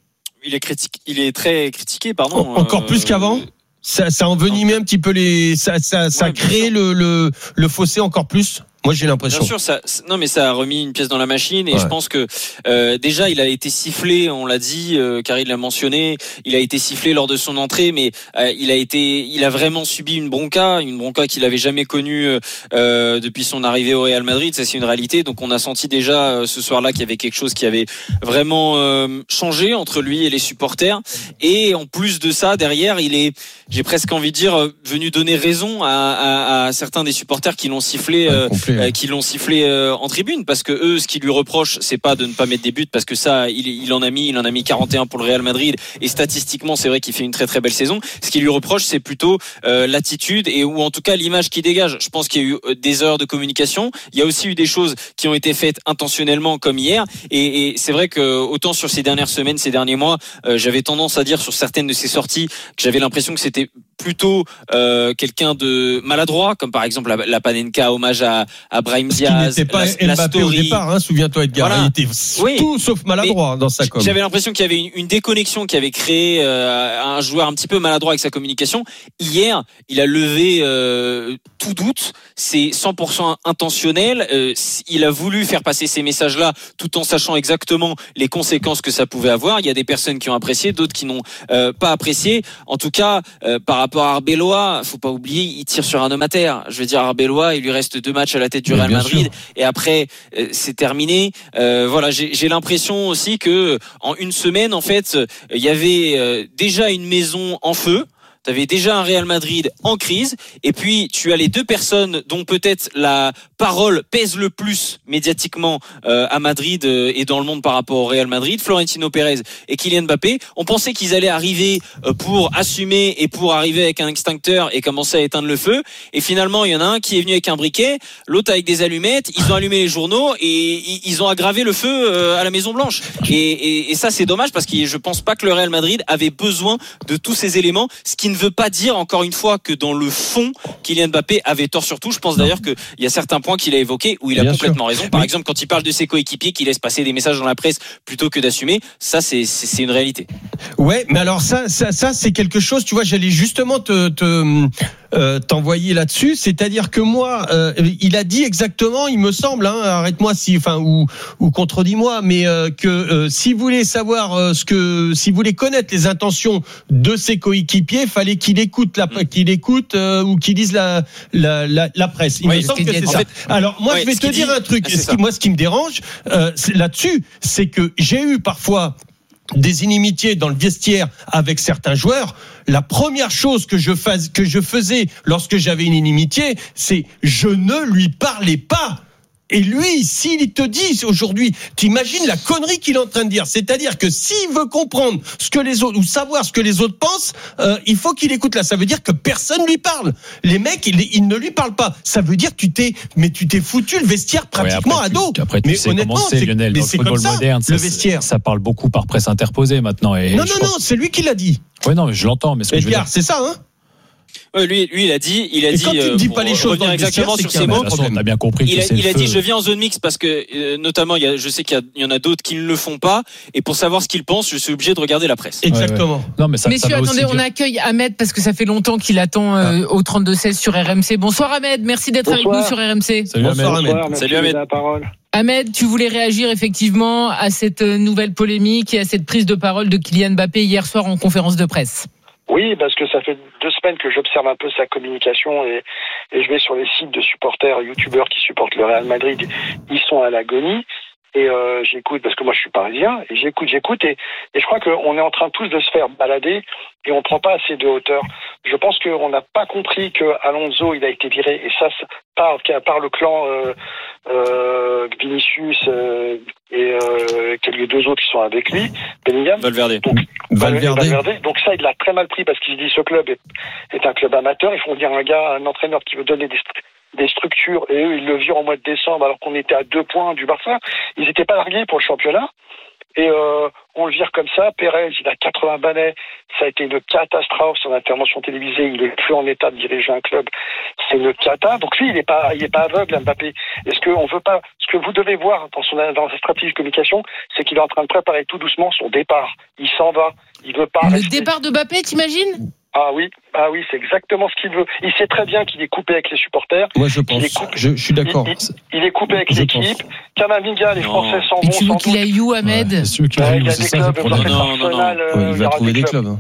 Il est critique, il est très critiqué, pardon. En, encore euh, plus qu'avant. Ça, ça a envenimé un petit peu les, ça, ça, ça ouais, a créé le, le, le fossé encore plus. Moi, j'ai l'impression. Bien sûr, ça, non, mais ça a remis une pièce dans la machine et ouais. je pense que euh, déjà, il a été sifflé. On l'a dit, euh, Karine l'a mentionné. Il a été sifflé lors de son entrée, mais euh, il a été, il a vraiment subi une bronca, une bronca qu'il avait jamais connue euh, depuis son arrivée au Real Madrid. Ça, c'est une réalité. Donc, on a senti déjà euh, ce soir-là qu'il y avait quelque chose qui avait vraiment euh, changé entre lui et les supporters. Et en plus de ça, derrière, il est, j'ai presque envie de dire, venu donner raison à, à, à certains des supporters qui l'ont sifflé. Euh, euh, qui l'ont sifflé euh, en tribune, parce que eux, ce qu'ils lui reprochent, c'est pas de ne pas mettre des buts, parce que ça, il, il en a mis, il en a mis quarante et un pour le Real Madrid, et statistiquement, c'est vrai qu'il fait une très très belle saison. Ce qu'il lui reproche, c'est plutôt euh, l'attitude et ou en tout cas l'image qu'il dégage. Je pense qu'il y a eu des erreurs de communication. Il y a aussi eu des choses qui ont été faites intentionnellement, comme hier. Et, et c'est vrai que autant sur ces dernières semaines, ces derniers mois, euh, j'avais tendance à dire sur certaines de ses sorties que j'avais l'impression que c'était plutôt euh, quelqu'un de maladroit, comme par exemple la, la Panenka hommage à, à Brahim Diaz. Il n'était pas la, Mbappé la au départ, hein, souviens-toi Edgar. Voilà. Il était oui. tout sauf maladroit dans sa com. J'avais l'impression qu'il y avait une, une déconnexion qui avait créé euh, un joueur un petit peu maladroit avec sa communication. Hier, il a levé euh, tout doute. C'est cent pour cent intentionnel. Euh, il a voulu faire passer ces messages-là tout en sachant exactement les conséquences que ça pouvait avoir. Il y a des personnes qui ont apprécié, d'autres qui n'ont euh, pas apprécié. En tout cas, euh, par rapport à Arbeloa, faut pas oublier, il tire sur un homme à terre. Je veux dire, Arbeloa, il lui reste deux matchs à la tête du Real Madrid sûr. Et après, euh, c'est terminé. Euh, voilà, j'ai, j'ai l'impression aussi que en une semaine, en fait, il y avait euh, déjà une maison en feu. Tu avais déjà un Real Madrid en crise, et puis tu as les deux personnes dont peut-être la parole pèse le plus médiatiquement euh, à Madrid euh, et dans le monde par rapport au Real Madrid, Florentino Pérez et Kylian Mbappé. On pensait qu'ils allaient arriver euh, pour assumer et pour arriver avec un extincteur et commencer à éteindre le feu, et finalement il y en a un qui est venu avec un briquet, l'autre avec des allumettes, ils ont allumé les journaux et ils ont aggravé le feu euh, à la Maison Blanche, et, et, et ça c'est dommage, parce que je pense pas que le Real Madrid avait besoin de tous ces éléments, ce qui ne veut pas dire encore une fois que dans le fond Kylian Mbappé avait tort sur tout. Je pense d'ailleurs qu'il y a certains points qu'il a évoqués où il a Bien complètement sûr. raison. Par oui. exemple, quand il parle de ses coéquipiers qui laissent passer des messages dans la presse plutôt que d'assumer, ça c'est, c'est, c'est une réalité. Ouais, mais alors ça, ça, ça c'est quelque chose, tu vois, j'allais justement te, te euh, t'envoyer là-dessus, c'est-à-dire que moi, euh, il a dit exactement, il me semble, hein, arrête-moi si, enfin, ou, ou contredis-moi, mais euh, que euh, si vous voulez savoir euh, ce que, si vous voulez connaître les intentions de ses coéquipiers, fallait qu'il écoute la, mmh. qu'il écoute euh, ou qu'il lise la, la, la, la presse. Il oui, me semble que c'est ça. Fait, alors moi, ouais, je vais te dire dit, un truc. Ah, ce qui, moi, ce qui me dérange euh, c'est là-dessus, c'est que j'ai eu parfois des inimitiés dans le vestiaire avec certains joueurs. La première chose que je, fais, que je faisais lorsque j'avais une inimitié, c'est je ne lui parlais pas. Et lui, s'il te dit aujourd'hui, t'imagines la connerie qu'il est en train de dire. C'est-à-dire que s'il veut comprendre ce que les autres, ou savoir ce que les autres pensent, euh, il faut qu'il écoute là. Ça veut dire que personne lui parle. Les mecs, ils, ils ne lui parlent pas. Ça veut dire que tu t'es, mais tu t'es foutu le vestiaire pratiquement ouais, après, à dos. Tu, après, tu mais sais honnêtement, comment c'est, Lionel, mais dans c'est le football comme ça, moderne, le ça, vestiaire. Ça parle beaucoup par presse interposée maintenant. Et non, non, non, pense... c'est lui qui l'a dit. Oui, non, mais je l'entends. Mais ce que et je veux Pierre, dire, c'est ça, hein. Ouais, lui, lui, il a dit, il a et dit. Quand tu ne dis pas les choses dans exactement sur ces mots, on a bien compris. Il que a, c'est il a feu. dit, je viens en zone mixte parce que, euh, notamment, il y a, je sais qu'il y, y en a d'autres qui ne le font pas, et pour savoir ce qu'ils pensent, je suis obligé de regarder la presse. Exactement. Ouais, ouais. Non, mais ça, Messieurs, ça attendez, on dire... accueille Ahmed parce que ça fait longtemps qu'il attend euh, ah. au trente-deux seize sur R M C. Bonsoir Ahmed, merci d'être Bonsoir. avec nous sur R M C. Salut Bonsoir Ahmed. Ahmed. Salut Ahmed. La parole. Ahmed, tu voulais réagir effectivement à cette nouvelle polémique et à cette prise de parole de Kylian Mbappé hier soir en conférence de presse. Oui, parce que ça fait deux semaines que j'observe un peu sa communication et, et je vais sur les sites de supporters, youtubeurs qui supportent le Real Madrid. Ils sont à l'agonie. Et euh, j'écoute, parce que moi je suis parisien, et j'écoute, j'écoute, et, et je crois qu'on est en train tous de se faire balader, et on prend pas assez de hauteur. Je pense qu'on n'a pas compris que Alonso il a été viré, et ça, par, par le clan euh, euh, Vinicius euh, et euh, les deux autres qui sont avec lui, Bellingham. Valverde. Donc, Valverde. Valverde. Donc ça, il l'a très mal pris parce qu'il se dit ce club est, est un club amateur. Il faut dire un gars, un entraîneur qui veut donner des des structures, et eux, ils le virent au mois de décembre alors qu'on était à deux points du Barça. Ils n'étaient pas largués pour le championnat. Et euh, on le vire comme ça. Pérez, il a quatre-vingts balais. Ça a été une catastrophe, son intervention télévisée. Il est plus en état de diriger un club. C'est une cata. Donc lui, il n'est pas, il est pas aveugle, Mbappé. Est-ce qu'on veut pas, ce que vous devez voir dans son, dans sa stratégie de communication, c'est qu'il est en train de préparer tout doucement son départ. Il s'en va. Il veut pas. Le rester. départ de Mbappé, t'imagines? Ah oui, ah oui, c'est exactement ce qu'il veut. Il sait très bien qu'il est coupé avec les supporters. Moi, je pense. Coupé, je, je suis d'accord. Il, il, il est coupé avec je l'équipe. Kamavinga, les Français s'en vont. Et tu veux sans qu'il doute. aille où, Ahmed? Ouais, c'est sûr qu'il ouais, aille il où, y a c'est des ça, clubs, c'est le problème. Arsenal, ouais, il va trouver des clubs. clubs.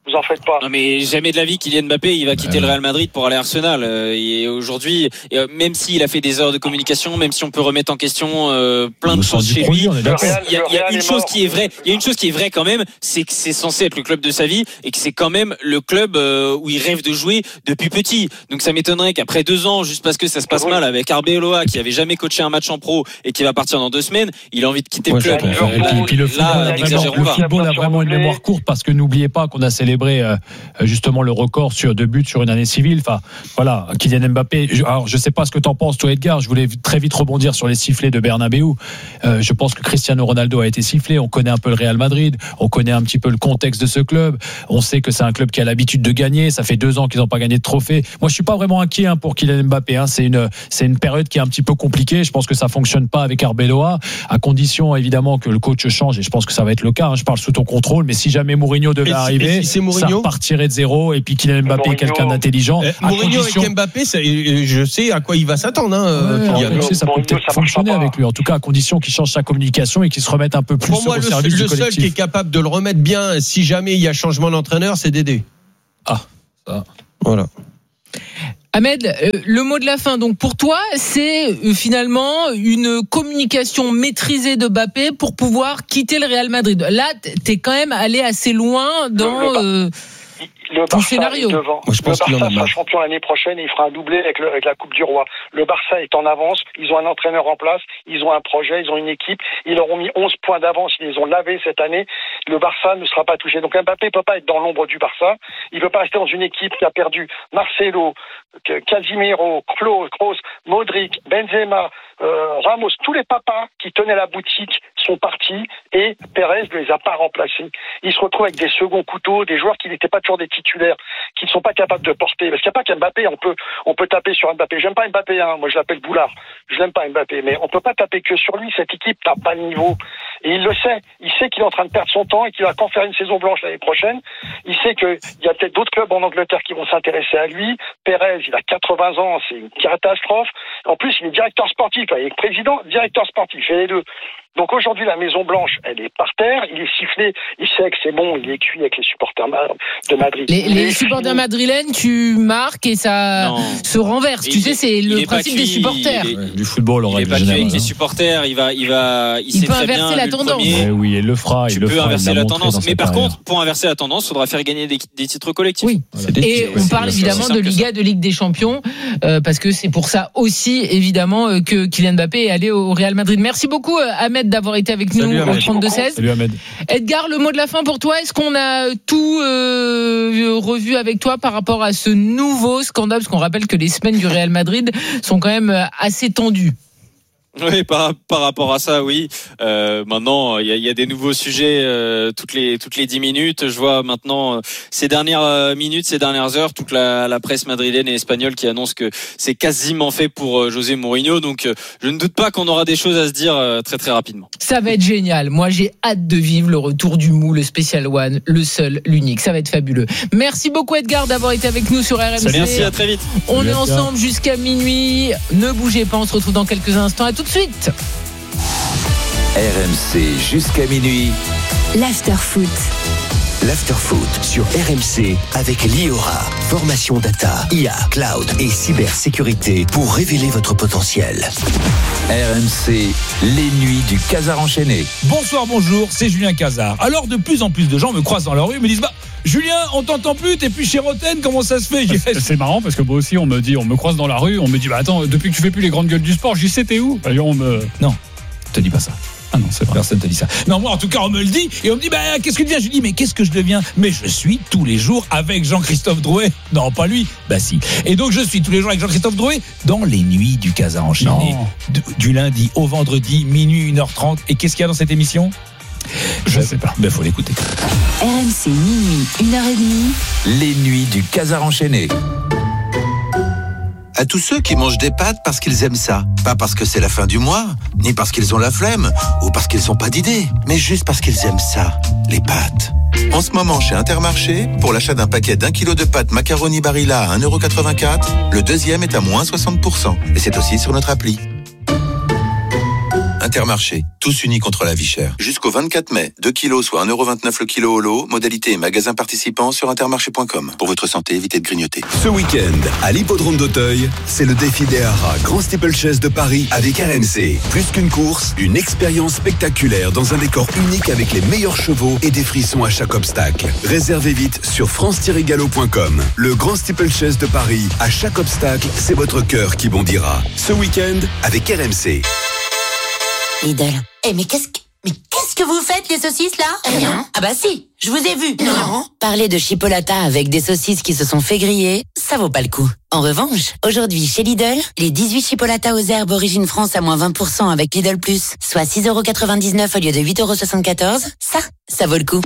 Vous en faites pas. Non mais jamais de la vie Kylian Mbappé il va quitter ouais. le Real Madrid pour aller à Arsenal. Et aujourd'hui, même s'il a fait des erreurs de communication, même si on peut remettre en question euh, plein de choses chez lui, il y a, il y a une chose qui est vraie. Il y a une chose qui est vraie quand même, c'est que c'est censé être le club de sa vie et que c'est quand même le club euh, où il rêve de jouer depuis petit. Donc ça m'étonnerait qu'après deux ans, juste parce que ça se passe oui. mal avec Arbeloa qui avait jamais coaché un match en pro et qui va partir dans deux semaines, il a envie de quitter ouais, le club. Et puis, puis le football, Là, a, vraiment, le football a vraiment une mémoire courte parce que n'oubliez pas qu'on a célébré euh, justement le record sur deux buts sur une année civile. Enfin, voilà, Kylian Mbappé. Je, alors, je sais pas ce que t'en penses, toi, Edgar. Je voulais très vite rebondir sur les sifflets de Bernabéu. Euh, je pense que Cristiano Ronaldo a été sifflé. On connaît un peu le Real Madrid. On connaît un petit peu le contexte de ce club. On sait que c'est un club qui a l'habitude de gagner. Ça fait deux ans qu'ils n'ont pas gagné de trophée. Moi, je suis pas vraiment inquiet hein, pour Kylian Mbappé. Hein. C'est une, c'est une période qui est un petit peu compliquée. Je pense que ça fonctionne pas avec Arbeloa, à condition évidemment que le coach change. Et je pense que ça va être le cas. Hein. Je parle sous ton contrôle. Mais si jamais Mourinho devait et arriver, si, si ça repartirait de zéro. Et puis Kylian Mbappé est quelqu'un d'intelligent. Euh, Mourinho condition... avec Mbappé, ça, je sais à quoi il va s'attendre. Hein, ouais, ouais, sais, ça peut peut-être ça fonctionner avec lui. En tout cas, à condition qu'il change sa communication et qu'il se remette un peu plus pour moi, au le service seul, du collectif. Le seul qui est capable de le remettre bien, si jamais il y a changement d'entraîneur, c'est Dédé. Ah, ça. Voilà. Ahmed, le mot de la fin, donc pour toi, c'est finalement une communication maîtrisée de Mbappé pour pouvoir quitter le Real Madrid. Là, t'es quand même allé assez loin dans euh, le ton Barça scénario. Est devant. Moi, je pense le Barça qu'il en a sera champion l'année prochaine et il fera un doublé avec, le, avec la Coupe du Roi. Le Barça est en avance, ils ont un entraîneur en place, ils ont un projet, ils ont une équipe, ils leur ont mis onze points d'avance, ils les ont lavés cette année. Le Barça ne sera pas touché. Donc Mbappé ne peut pas être dans l'ombre du Barça. Il ne peut pas rester dans une équipe qui a perdu Marcelo, Casimiro, Kroos, Modric, Benzema, euh, Ramos. Tous les papas qui tenaient la boutique sont partis et Pérez ne les a pas remplacés. Il se retrouve avec des seconds couteaux, des joueurs qui n'étaient pas toujours des titulaires, qui ne sont pas capables de porter. Parce qu'il n'y a pas qu'Mbappé, on peut, on peut taper sur Mbappé. J'aime pas Mbappé, hein. Moi je l'appelle Boulard. Je l'aime pas Mbappé, mais on peut pas taper que sur lui. Cette équipe n'a pas le niveau. Et il le sait. Il sait qu'il est en train de perdre son temps et qu'il va qu'en faire une saison blanche l'année prochaine. Il sait qu'il y a peut-être d'autres clubs en Angleterre qui vont s'intéresser à lui. Pérez, il a quatre-vingts ans, c'est une catastrophe. En plus, il est directeur sportif. Il est président, directeur sportif. Il fait les deux. Donc aujourd'hui, la Maison Blanche, elle est par terre, il est sifflé, il sait que c'est bon, il est cuit avec les supporters de Madrid. Les, les supporters madrilènes, tu marques et ça non. se renverse. Il, tu sais, c'est le principe des supporters. Est, ouais, du football, on il est pas avec les supporters, il va, il va, il, il sait peut très inverser bien, la tendance. Ouais, oui, il le fera. Tu il peux le fera, inverser la tendance, mais par carrière. contre, pour inverser la tendance, il faudra faire gagner des, des titres collectifs. Oui. Voilà. Et on parle évidemment de Liga, de Ligue des Champions, euh, parce que c'est pour ça aussi, évidemment, que Kylian Mbappé est allé au Real Madrid. Merci beaucoup, Ahmed, d'avoir été avec nous. Salut, Au trente-deux seize. Salut Ahmed. Edgar, le mot de la fin pour toi. Est-ce qu'on a tout euh, revu avec toi par rapport à ce nouveau scandale? Parce qu'on rappelle que les semaines du Real Madrid sont quand même assez tendues. Oui, par, par rapport à ça, oui. Euh, maintenant, il y a, y a des nouveaux sujets euh, toutes les toutes les dix minutes. Je vois maintenant euh, ces dernières euh, minutes, ces dernières heures, toute la, la presse madrilène et espagnole qui annonce que c'est quasiment fait pour euh, José Mourinho. Donc, euh, je ne doute pas qu'on aura des choses à se dire euh, très très rapidement. Ça va être génial. Moi, j'ai hâte de vivre le retour du mou, le Special One, le seul, l'unique. Ça va être fabuleux. Merci beaucoup Edgar d'avoir été avec nous sur R M C. Merci, à très vite. On Salut, est ensemble jusqu'à minuit. Ne bougez pas, on se retrouve dans quelques instants. À tout de suite. R M C jusqu'à minuit. L'Afterfoot. L'Afterfoot sur R M C avec Liora. Formation data, I A, cloud et cybersécurité pour révéler votre potentiel. R M C, les nuits du Casar enchaîné. Bonsoir, bonjour, c'est Julien Casar. Alors de plus en plus de gens me croisent dans la rue et me disent bah Julien, on t'entend plus, t'es plus chez Roten, comment ça se fait? C'est, c'est marrant parce que moi aussi on me dit, on me croise dans la rue, on me dit bah attends, depuis que tu fais plus les grandes gueules du sport, j'y sais t'es où? Alors, on me non, te dis pas ça. Ah non, c'est vrai. Personne te dit ça. Non, moi en tout cas on me le dit et on me dit bah qu'est-ce que tu deviens? Je dis mais qu'est-ce que je deviens? Mais je suis tous les jours avec Jean-Christophe Drouet. Non, pas lui. Bah si. Et donc je suis tous les jours avec Jean-Christophe Drouet dans les nuits du Casar enchaîné. Du, du lundi au vendredi, minuit, une heure trente. Et qu'est-ce qu'il y a dans cette émission? Je sais pas. Ben faut l'écouter. R M C minuit, une heure trente. Les nuits du Casar enchaîné. À tous ceux qui mangent des pâtes parce qu'ils aiment ça. Pas parce que c'est la fin du mois, ni parce qu'ils ont la flemme, ou parce qu'ils n'ont pas d'idée, mais juste parce qu'ils aiment ça, les pâtes. En ce moment, chez Intermarché, pour l'achat d'un paquet d'un kilo de pâtes macaroni Barilla à un euro quatre-vingt-quatre, le deuxième est à moins soixante pour cent. Et c'est aussi sur notre appli. Intermarché, tous unis contre la vie chère. Jusqu'au vingt-quatre mai, deux kilos soit un euro vingt-neuf le kilo au lot. Modalité et magasin participant sur intermarché point com. Pour votre santé, évitez de grignoter. Ce week-end, à l'hippodrome d'Auteuil, c'est le défi des haras Grand Steeplechase de Paris avec R M C. Plus qu'une course, une expérience spectaculaire dans un décor unique avec les meilleurs chevaux et des frissons à chaque obstacle. Réservez vite sur france tiret galop point com. Le Grand Steeplechase de Paris, à chaque obstacle, c'est votre cœur qui bondira. Ce week-end, avec R M C. Lidl. Eh mais qu'est-ce que... Mais qu'est-ce que vous faites, les saucisses, là? Rien. Ah bah si, je vous ai vu. Non. Parler de chipolata avec des saucisses qui se sont fait griller, ça vaut pas le coup. En revanche, aujourd'hui, chez Lidl, les dix-huit chipolatas aux herbes Origine France à moins vingt pour cent avec Lidl Plus, soit six euros quatre-vingt-dix-neuf au lieu de huit euros soixante-quatorze, ça, ça vaut le coup.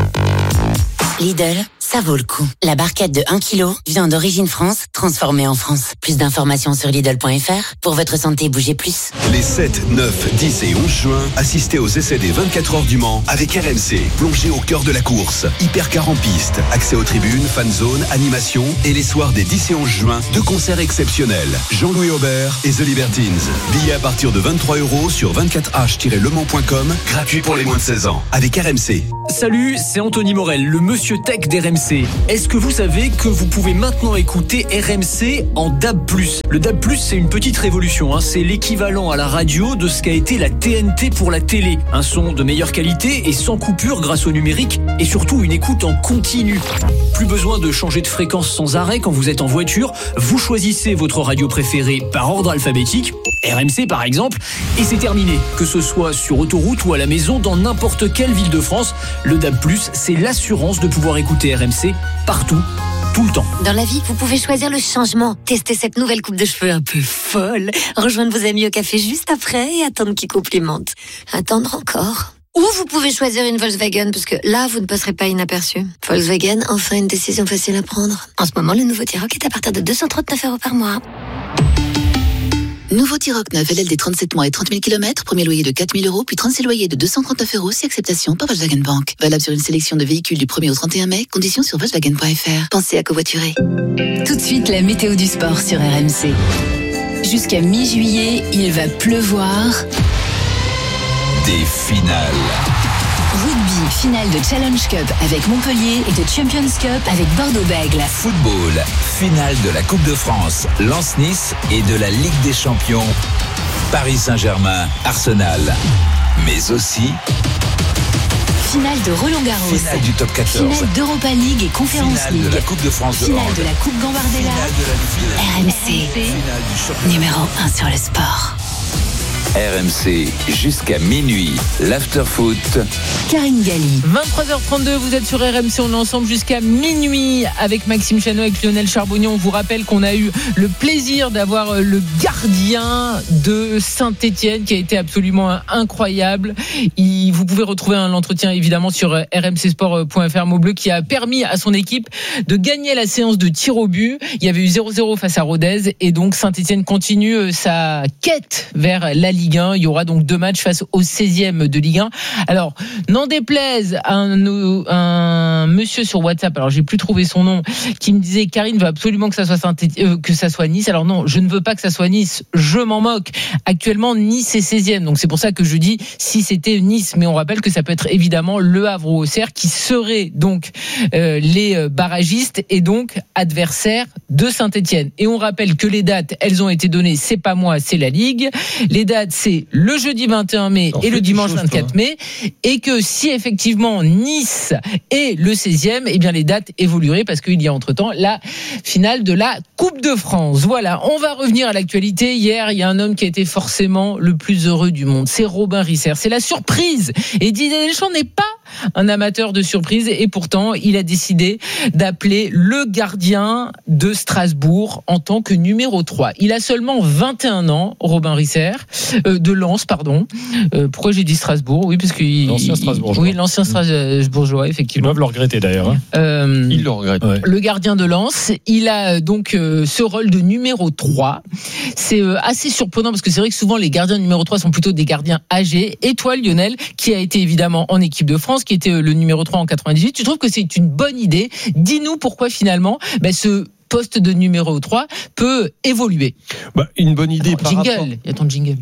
Lidl, ça vaut le coup. La barquette de un kilo, viande d'origine France, transformée en France. Plus d'informations sur Lidl point F R. Pour votre santé, bougez plus. Les sept, neuf, dix et onze juin, assistez aux essais des vingt-quatre heures du Mans avec R M C. Plongez au cœur de la course. Hypercar en piste, accès aux tribunes, fan zone, animation et les soirs des dix et onze juin, deux concerts exceptionnels. Jean-Louis Aubert et The Libertines. Billets à partir de vingt-trois euros sur vingt-quatre h tiret le mans point com. Gratuit pour les moins de seize ans. Avec R M C. Salut, c'est Anthony Morel, le monsieur tech d'R M C. Est-ce que vous savez que vous pouvez maintenant écouter R M C en D A B plus? Le D A B plus, c'est une petite révolution, hein. C'est l'équivalent à la radio de ce qu'a été la T N T pour la télé. Un son de meilleure qualité et sans coupure grâce au numérique et surtout une écoute en continu. Plus besoin de changer de fréquence sans arrêt quand vous êtes en voiture. Vous choisissez votre radio préférée par ordre alphabétique, R M C par exemple, et c'est terminé. Que ce soit sur autoroute ou à la maison, dans n'importe quelle ville de France, le D A B plus, c'est l'assurance de pouvoir écouter R M C partout, tout le temps. Dans la vie, vous pouvez choisir le changement. Testez cette nouvelle coupe de cheveux un peu folle. Rejoindre vos amis au café juste après et attendre qu'ils complimentent. Attendre encore. Ou vous pouvez choisir une Volkswagen, parce que là, vous ne passerez pas inaperçu. Volkswagen, enfin une décision facile à prendre. En ce moment, le nouveau T-Roc est à partir de deux cent trente-neuf euros par mois. Nouveau T-Roc neuf L L D trente-sept mois et trente mille kilomètres, premier loyer de quatre mille euros, puis trente-six loyers de deux cent trente-neuf euros, si acceptation par Volkswagen Bank. Valable sur une sélection de véhicules du premier au trente et un mai, conditions sur volkswagen point F R. Pensez à covoiturer. Tout de suite, la météo du sport sur R M C. Jusqu'à mi-juillet, il va pleuvoir. Des finales. Rugby, finale de Challenge Cup avec Montpellier et de Champions Cup avec Bordeaux-Bègles. Football, finale de la Coupe de France, Lens-Nice et de la Ligue des Champions, Paris Saint-Germain, Arsenal. Mais aussi finale de Roland-Garros, finale du top quatorze, finale d'Europa League et Conference finale League, de la Coupe de France de finale hand, de la Coupe Gambardella. R M C, numéro un sur le sport. R M C, jusqu'à minuit, l'after-foot. Karine Galli. vingt-trois heures trente-deux, vous êtes sur R M C, on est ensemble jusqu'à minuit avec Maxime Chano, avec Lionel Charbonnier. On vous rappelle qu'on a eu le plaisir d'avoir le gardien de Saint-Etienne qui a été absolument incroyable. Il, vous pouvez retrouver un entretien évidemment sur r m c sport point f r. Maubleu qui a permis à son équipe de gagner la séance de tir au but. Il y avait eu zéro zéro face à Rodez et donc Saint-Etienne continue sa quête vers la Ligue un. Il y aura donc deux matchs face au seizième de Ligue un. Alors, n'en déplaise à un, un monsieur sur WhatsApp, alors j'ai plus trouvé son nom, qui me disait Karine veut absolument que ça soit Saint- euh, que ça soit Nice. Alors non, je ne veux pas que ça soit Nice, je m'en moque. Actuellement, Nice est seizième, donc c'est pour ça que je dis si c'était Nice, mais on rappelle que ça peut être évidemment Le Havre ou Auxerre qui seraient donc euh, les barragistes et donc adversaires de Saint-Etienne. Et on rappelle que les dates, elles ont été données, c'est pas moi, c'est la Ligue. Les dates, c'est le jeudi vingt et un mai et le dimanche vingt-quatre mai, et que si effectivement Nice est le seizième, eh bien les dates évolueraient parce qu'il y a entre-temps la finale de la Coupe de France. Voilà, on va revenir à l'actualité. Hier, il y a un homme qui a été forcément le plus heureux du monde, c'est Robin Risser. C'est la surprise, et Didier Deschamps n'est pas un amateur de surprise, et pourtant il a décidé d'appeler le gardien de Strasbourg en tant que numéro trois. Il a seulement vingt et un ans, Robin Risser, euh, de Lens, pardon. Euh, pourquoi j'ai dit Strasbourg? Oui, parce que l'ancien Strasbourgeois. Oui, l'ancien Strasbourgeois, effectivement. Ils doivent le regretter d'ailleurs. Hein. Euh, Ils le regrettent. Ouais. Le gardien de Lens, il a donc euh, ce rôle de numéro trois. C'est euh, assez surprenant parce que c'est vrai que souvent les gardiens numéro trois sont plutôt des gardiens âgés. Et toi, Lionel, qui a été évidemment en équipe de France, qui était euh, le numéro trois en quatre-vingt-dix-huit, tu trouves que c'est une bonne idée? Dis-nous pourquoi finalement ben, ce poste de numéro trois peut évoluer. Bah, une bonne idée Attends, par jingle, rapport... il y a ton jingle.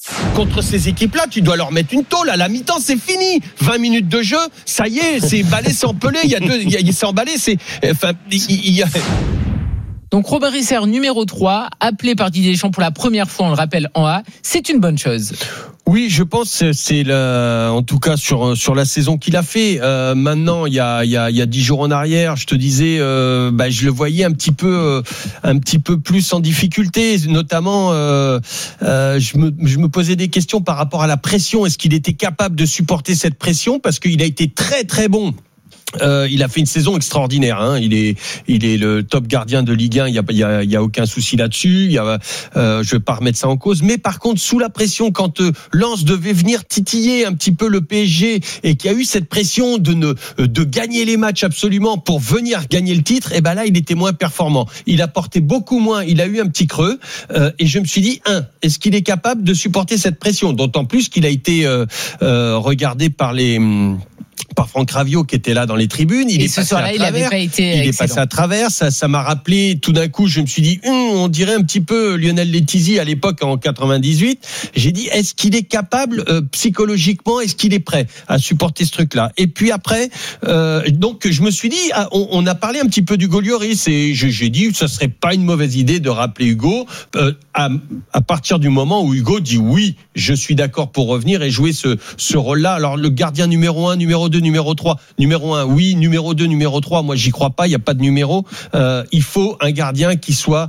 Contre ces équipes-là, tu dois leur mettre une tôle. À la mi-temps, c'est fini. vingt minutes de jeu, ça y est, c'est emballé, c'est empelé. Il y a deux, il y a, c'est emballé, c'est, enfin, il y a. Donc Robin Risser, numéro trois, appelé par Didier Deschamps pour la première fois, on le rappelle, en A, c'est une bonne chose. Oui, je pense que c'est la, en tout cas sur sur la saison qu'il a fait. Euh, maintenant, il y a il y a il y a dix jours en arrière, je te disais, euh, bah, je le voyais un petit peu euh, un petit peu plus en difficulté, notamment. Euh, euh, je me je me posais des questions par rapport à la pression. Est-ce qu'il était capable de supporter cette pression? Parce qu'il a été très très bon. Euh, il a fait une saison extraordinaire. Hein. Il est, il est le top gardien de Ligue un. Il y a, il y a, il y a aucun souci là-dessus. Il y a, euh, je vais pas remettre ça en cause. Mais par contre, sous la pression, quand euh, Lens devait venir titiller un petit peu le P S G et qu'il y a eu cette pression de ne, de gagner les matchs absolument pour venir gagner le titre, et ben là, il était moins performant. Il a porté beaucoup moins. Il a eu un petit creux. Euh, et je me suis dit, un, est-ce qu'il est capable de supporter cette pression? D'autant plus qu'il a été euh, euh, regardé par les par Franck Raviot qui était là dans les tribunes. Il et est ce passé soir-là, à il travers. n'avait pas été Il excellent. est passé à travers. Ça, ça m'a rappelé tout d'un coup. Je me suis dit, hum, on dirait un petit peu Lionel Letizy à l'époque en quatre-vingt-dix-huit. J'ai dit, est-ce qu'il est capable euh, psychologiquement? Est-ce qu'il est prêt à supporter ce truc-là? Et puis après, euh, donc je me suis dit, ah, on, on a parlé un petit peu d'Hugo Lloris et je, j'ai dit, ça serait pas une mauvaise idée de rappeler Hugo euh, à, à partir du moment où Hugo dit oui, je suis d'accord pour revenir et jouer ce, ce rôle-là. Alors le gardien numéro un, numéro deux, numéro trois. Numéro un, oui. Numéro deux, numéro trois, moi j'y crois pas. Il y a pas de numéro. Euh, il faut un gardien qui soit,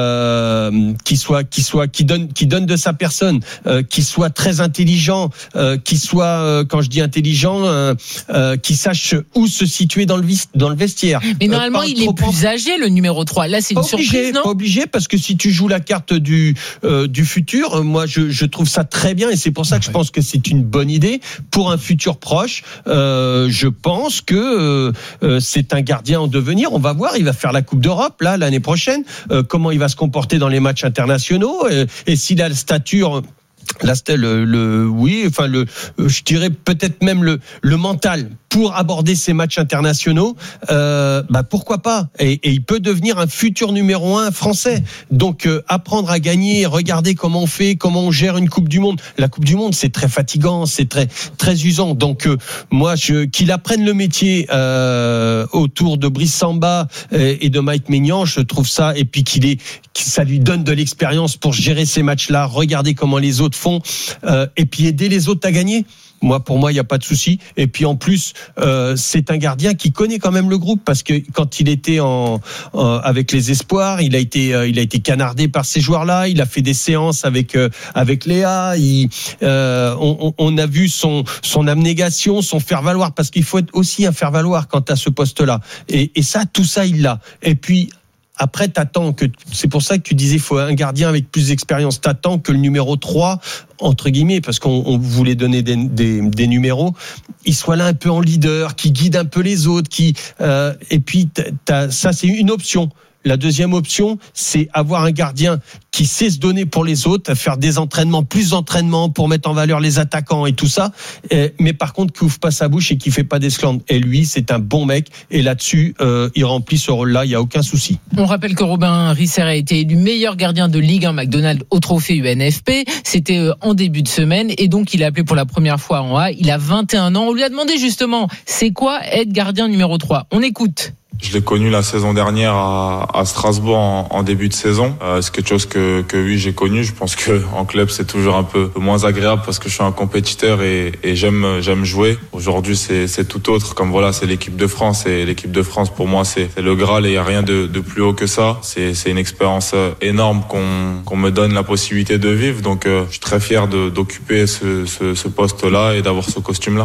euh, qui soit, qui soit, qui donne, qui donne de sa personne, euh, qui soit très intelligent, euh, qui soit, euh, quand je dis intelligent, euh, euh, qui sache où se situer dans le vis, dans le vestiaire. Mais normalement, euh, il est plus âgé, le numéro trois. Là, c'est une pas surprise, obligé, non? Pas obligé, parce que si tu joues la carte du euh, du futur, moi je, je trouve ça très bien et c'est pour ça que je pense que c'est une bonne idée pour un futur proche. Euh, je pense que euh, c'est un gardien en devenir. On va voir, il va faire la Coupe d'Europe là l'année prochaine. Euh, comment il va se comporter dans les matchs internationaux et, et s'il a la stature. Là, c'était le, le, oui, enfin le, je dirais peut-être même le, le mental pour aborder ces matchs internationaux. Euh, bah pourquoi pas et, et il peut devenir un futur numéro un français. Donc euh, apprendre à gagner, regarder comment on fait, comment on gère une Coupe du Monde. La Coupe du Monde, c'est très fatigant, c'est très très usant. Donc euh, moi, je, qu'il apprenne le métier euh, autour de Brice Samba et, et de Mike Maignan, je trouve ça. Et puis qu'il est, que ça lui donne de l'expérience pour gérer ces matchs-là, regarder comment les autres font euh, et puis aider les autres à gagner. Moi, pour moi, il n'y a pas de souci. Et puis en plus, euh, c'est un gardien qui connaît quand même le groupe parce que quand il était en, en avec les espoirs, il a été, euh, il a été canardé par ces joueurs-là. Il a fait des séances avec euh, avec Léa. Il, euh, on, on a vu son son abnégation, son faire valoir parce qu'il faut être aussi un faire valoir quant à ce poste-là. Et, et ça, tout ça, il l'a. Et puis après, t'attends que, c'est pour ça que tu disais, il faut un gardien avec plus d'expérience. T'attends que le numéro trois, entre guillemets, parce qu'on on voulait donner des, des, des numéros, il soit là un peu en leader, qui guide un peu les autres, qui, euh, et puis, t'as, ça, c'est une option. La deuxième option, c'est avoir un gardien qui sait se donner pour les autres, faire des entraînements, plus d'entraînements pour mettre en valeur les attaquants et tout ça. Mais par contre, qui ouvre pas sa bouche et qui fait pas d'esclandre. Et lui, c'est un bon mec. Et là-dessus, euh, il remplit ce rôle-là. Il y a aucun souci. On rappelle que Robin Risser a été élu meilleur gardien de Ligue un McDonald's au trophée U N F P. C'était en début de semaine. Et donc, il a appelé pour la première fois en A. Il a vingt et un ans. On lui a demandé justement, c'est quoi être gardien numéro trois? On écoute. Je l'ai connu la saison dernière à, à Strasbourg en, en début de saison. Euh, c'est quelque chose que, que oui, j'ai connu. Je pense que en club, c'est toujours un peu moins agréable parce que je suis un compétiteur et, et j'aime, j'aime jouer. Aujourd'hui, c'est, c'est tout autre. Comme voilà, c'est l'équipe de France et l'équipe de France, pour moi, c'est, c'est le Graal et il n'y a rien de, de plus haut que ça. C'est, c'est une expérience énorme qu'on, qu'on me donne la possibilité de vivre. Donc, euh, je suis très fier de, d'occuper ce, ce, ce poste-là et d'avoir ce costume-là.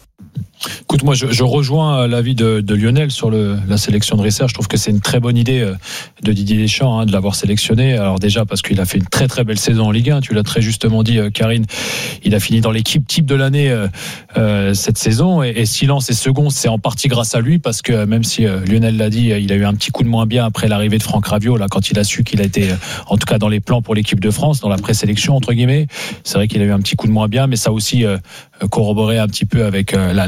Écoute, moi, je, je rejoins l'avis de, de Lionel sur le, la sélection de Risser. Je trouve que c'est une très bonne idée de Didier Deschamps hein, de l'avoir sélectionné. Alors déjà parce qu'il a fait une très très belle saison en Ligue un. Tu l'as très justement dit, Karine. Il a fini dans l'équipe type de l'année euh, euh, cette saison. Et, et si Lens est second, c'est en partie grâce à lui parce que même si euh, Lionel l'a dit, il a eu un petit coup de moins bien après l'arrivée de Franck Raviot. Là, quand il a su qu'il a été, euh, en tout cas dans les plans pour l'équipe de France, dans la présélection entre guillemets, c'est vrai qu'il a eu un petit coup de moins bien, mais ça aussi euh, corroboré un petit peu avec euh, la, la baisse de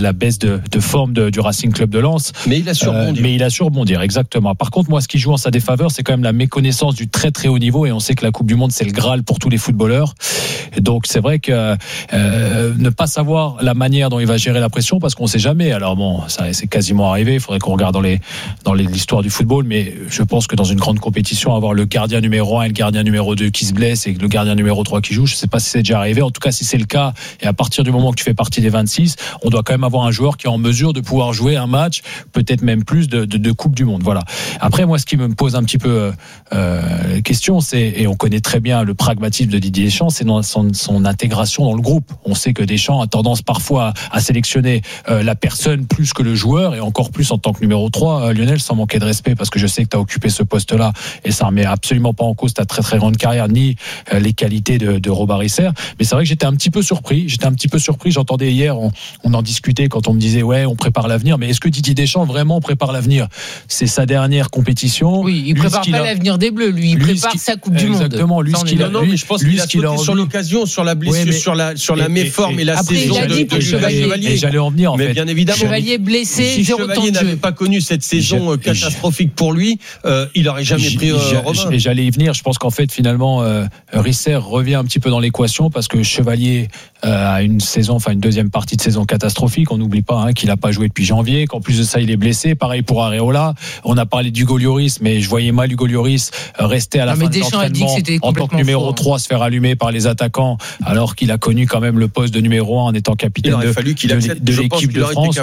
de, de forme de, du Racing Club de Lens. Mais il a su rebondir. Euh, mais il a su rebondir, exactement. Par contre, moi, ce qui joue en sa défaveur, c'est quand même la méconnaissance du très très haut niveau. Et on sait que la Coupe du Monde, c'est le Graal pour tous les footballeurs. Et donc, c'est vrai que euh, ne pas savoir la manière dont il va gérer la pression, parce qu'on ne sait jamais. Alors bon, ça c'est quasiment arrivé. Il faudrait qu'on regarde dans les dans les, l'histoire du football. Mais je pense que dans une grande compétition, avoir le gardien numéro un et le gardien numéro deux qui se blessent et le gardien numéro trois qui joue, je ne sais pas si c'est déjà arrivé. En tout cas, si c'est le cas, et à partir du moment que tu fais partie des vingt-six, on doit quand même avoir un joueur qui est en mesure de pouvoir jouer un match, peut-être même plus de, de, de Coupe du Monde. Voilà. Après, moi, ce qui me pose un petit peu euh, question, c'est, et on connaît très bien le pragmatisme de Didier Deschamps, c'est dans son, son intégration dans le groupe. On sait que Deschamps a tendance parfois à, à sélectionner euh, la personne plus que le joueur, et encore plus en tant que numéro trois, euh, Lionel, sans manquer de respect, parce que je sais que tu as occupé ce poste-là, et ça remet absolument pas en cause ta très très grande carrière, ni euh, les qualités de, de Robert Isser. Mais c'est vrai que j'étais un petit peu surpris. J'étais un petit peu surpris. J'entendais hier, on, on en discutait quand on me disait ouais, on prépare l'avenir. Mais est-ce que Didier Deschamps vraiment prépare l'avenir? C'est sa dernière compétition. Oui, il lui, prépare pas a... l'avenir des Bleus. Lui, il lui, prépare sa Coupe du Monde. Exactement. Lui, ce qu'il a. Non, mais je pense qu'il a sauté sur l'occasion, sur la blessure, ouais, mais, sur la sur la méforme et, et, et la après, saison il a dit de, de Chevalier. Chevalier. Et j'allais en venir. En mais fait. bien évidemment. Chevalier blessé, si zéro temps de jeu. Chevalier n'avait pas connu cette saison catastrophique pour lui, euh, il aurait jamais pris Robin. Et j'allais y venir. Je pense qu'en fait, finalement, euh, Risser revient un petit peu dans l'équation parce que Chevalier euh, a une saison, enfin une deuxième partie de saison catastrophique. On n'oublie pas hein, qu'il n'a pas joué depuis janvier, qu'en plus de ça, il est blessé. Pareil pour Areola. On a parlé d'Hugo Lloris, mais je voyais mal Hugo Lloris rester à la non, fin de l'entraînement en tant que numéro faux, trois, hein. se faire allumer par les attaquants, alors qu'il a connu quand même le poste de numéro un en étant capitaine de, qu'il de, de l'équipe de France.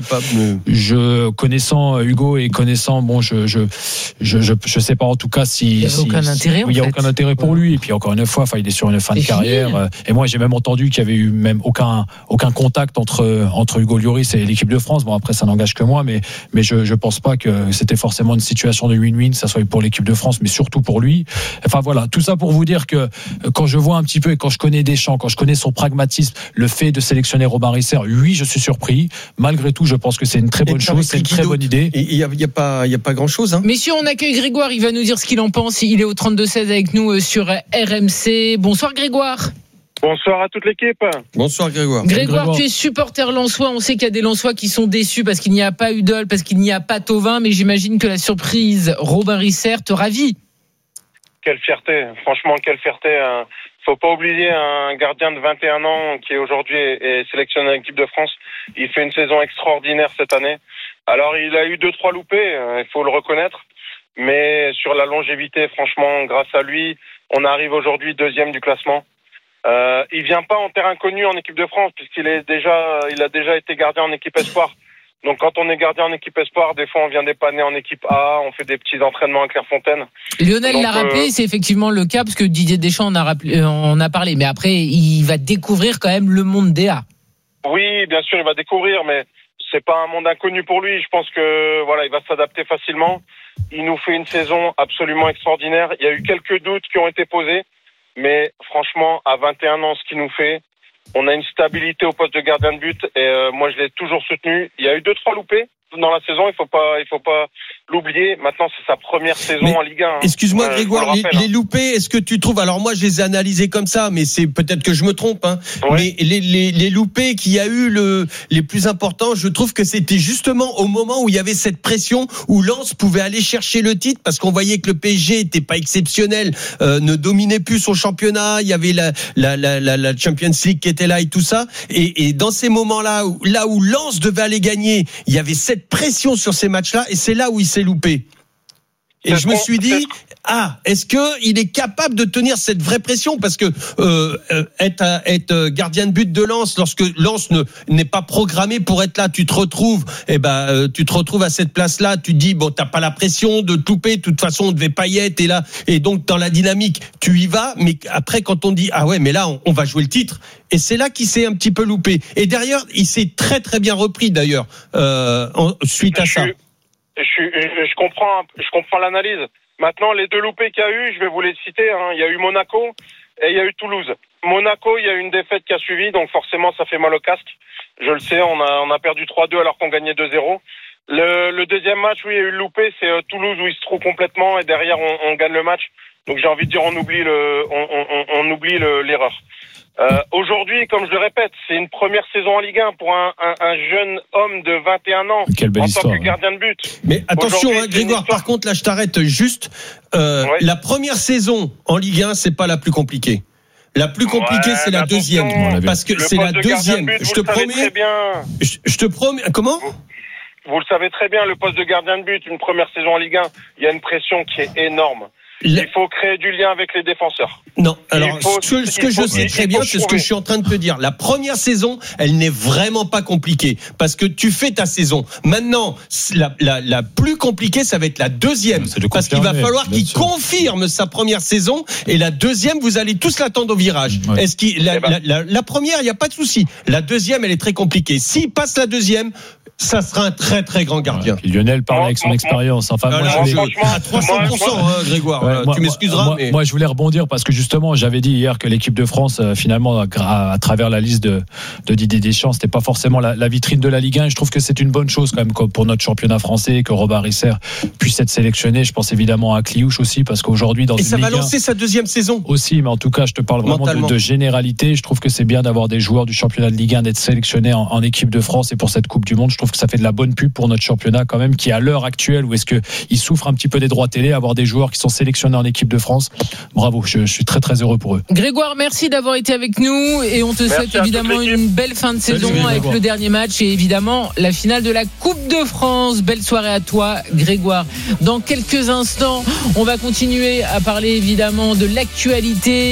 Je connaissant Hugo et connaissant, bon, je je je je, je sais pas en tout cas si il n'y a si, aucun si, intérêt. Il n'y a fait. aucun intérêt pour lui. Et puis encore une fois, enfin, il est sur une fin C'est de carrière. fini. Et moi, j'ai même entendu qu'il y avait eu même aucun aucun contact entre entre Hugo Lloris et l'équipe de France. Bon, après, ça n'engage que moi, mais mais je je pense pas que c'était forcément une situation de win-win, ça soit pour l'équipe de France, mais surtout pour lui. Enfin voilà, tout ça pour vous dire que quand je vois un petit peu et quand je connais Deschamps, quand je connais son pragmatisme, le fait de sélectionner Robin Risser, oui, je suis surpris. Malgré tout, je pense que c'est une très bonne chose, c'est une très bonne idée. Il y a, il y a pas, il y a pas grand chose. Hein. Messieurs, on accueille Grégoire. Il va nous dire ce qu'il en pense. Il est au trente-deux seize avec nous sur R M C. Bonsoir Grégoire. Bonsoir à toute l'équipe. Bonsoir Grégoire. Grégoire, Grégoire. Tu es supporter lensois. On sait qu'il y a des lensois qui sont déçus parce qu'il n'y a pas Udol, parce qu'il n'y a pas Thauvin, mais j'imagine que la surprise Robin Risser te ravit. Quelle fierté, franchement, quelle fierté. Hein. Faut pas oublier un gardien de vingt et un ans qui est aujourd'hui est sélectionné à l'équipe de France. Il fait une saison extraordinaire cette année. Alors il a eu deux trois loupés, il faut le reconnaître. Mais sur la longévité, franchement, grâce à lui, on arrive aujourd'hui deuxième du classement. Euh, il vient pas en terrain connu en équipe de France puisqu'il est déjà, il a déjà été gardien en équipe espoir. Donc quand on est gardien en équipe espoir, des fois on vient dépanner en équipe A, on fait des petits entraînements à Clairefontaine. Lionel Donc, l'a rappelé, euh... c'est effectivement le cas parce que Didier Deschamps en a, rappelé, en a parlé. Mais après, il va découvrir quand même le monde des A. Oui, bien sûr, il va découvrir, mais c'est pas un monde inconnu pour lui. Je pense que voilà, il va s'adapter facilement. Il nous fait une saison absolument extraordinaire. Il y a eu quelques doutes qui ont été posés, mais franchement, à vingt et un ans, ce qu'il nous fait, on a une stabilité au poste de gardien de but et euh, moi je l'ai toujours soutenu. Il y a eu deux trois loupés dans la saison, il faut pas il faut pas l'oublier. Maintenant, c'est sa première saison mais en Ligue un. Excuse-moi euh, Grégoire, rappelle, les, hein. les loupés, est-ce que tu trouves, alors moi je les ai analysés comme ça, mais c'est peut-être que je me trompe, hein, ouais. mais les, les, les loupés qu'il y a eu le, les plus importants, je trouve que c'était justement au moment où il y avait cette pression, où Lens pouvait aller chercher le titre, parce qu'on voyait que le P S G était pas exceptionnel, euh, ne dominait plus son championnat, il y avait la, la, la, la, la Champions League qui était là et tout ça, et, et dans ces moments-là, où, là où Lens devait aller gagner, il y avait cette pression sur ces matchs-là, et c'est là où il s'est loupé. Et je me suis dit, ah, est-ce que il est capable de tenir cette vraie pression? Parce que euh, être, être gardien de but de Lens, lorsque Lens ne n'est pas programmé pour être là, tu te retrouves, eh ben, euh, tu te retrouves à cette place-là. Tu te dis, bon, t'as pas la pression de te louper. De toute façon, on devait pas y être. Et là, et donc dans la dynamique, tu y vas. Mais après, quand on dit, ah ouais, mais là, on, on va jouer le titre. Et c'est là qu'il s'est un petit peu loupé. Et derrière, il s'est très très bien repris d'ailleurs euh, en, suite à ça. Je, je, je comprends, je comprends l'analyse. Maintenant, les deux loupés qu'il y a eu, je vais vous les citer. Hein. Il y a eu Monaco et il y a eu Toulouse. Monaco, il y a eu une défaite qui a suivi, donc forcément, ça fait mal au casque. Je le sais, on a, on a perdu trois deux alors qu'on gagnait deux zéro. Le, le deuxième match où il y a eu le loupé, c'est euh, Toulouse où il se trouve complètement et derrière, on, on gagne le match. Donc j'ai envie de dire, on oublie le, on, on, on oublie le, l'erreur. Euh, aujourd'hui, comme je le répète, c'est une première saison en Ligue un pour un, un, un jeune homme de vingt et un ans Quelle belle en histoire, tant que gardien de but. Mais attention, hein, Grégoire, par contre, là, je t'arrête juste. Euh, ouais. La première saison en Ligue un, c'est pas la plus compliquée. La plus compliquée, ouais, c'est la deuxième. Parce que c'est la deuxième. But, je te promets. Je, je te promets. Comment? vous, vous le savez très bien, le poste de gardien de but, une première saison en Ligue un, il y a une pression qui est énorme. Il faut créer du lien avec les défenseurs. Non, alors faut, ce que, ce que je sais très bien, c'est ce que je suis en train de te dire. La première saison, elle n'est vraiment pas compliquée parce que tu fais ta saison. Maintenant, la, la, la plus compliquée, ça va être la deuxième parce qu'il va falloir qu'il sûr. confirme sa première saison et la deuxième, vous allez tous l'attendre au virage. Ouais. Est-ce qu'il la, eh ben. la, la, la première, il n'y a pas de souci. La deuxième, elle est très compliquée. S'il passe la deuxième, ça sera un très très grand gardien. Ouais, Lionel parle avec son expérience. Enfin, moi, là, je voulais... à trois cents pour cent, hein, Grégoire. Ouais, moi, tu m'excuseras. Moi, mais... moi, je voulais rebondir parce que justement, j'avais dit hier que l'équipe de France, euh, finalement, à, à travers la liste de, de Didier Deschamps, c'était pas forcément la, la vitrine de la Ligue un. Et je trouve que c'est une bonne chose quand même pour notre championnat français que Robert Risser puisse être sélectionné. Je pense évidemment à Cliouche aussi parce qu'aujourd'hui dans et une ça Ligue va lancer un, sa deuxième saison aussi. Mais en tout cas, je te parle vraiment de, de généralité. Je trouve que c'est bien d'avoir des joueurs du championnat de Ligue un d'être sélectionnés en, en équipe de France et pour cette Coupe du Monde. Je trouve que ça fait de la bonne pub pour notre championnat quand même, qui à l'heure actuelle où est-ce que il souffre un petit peu des droits télé, avoir des joueurs qui sont sélectionnés en équipe de France. Bravo, je, je suis très très heureux pour eux. Grégoire, merci d'avoir été avec nous et on te merci souhaite évidemment une belle fin de saison Salut, avec le dernier match et évidemment la finale de la Coupe de France. Belle soirée à toi, Grégoire. Dans quelques instants, on va continuer à parler évidemment de l'actualité.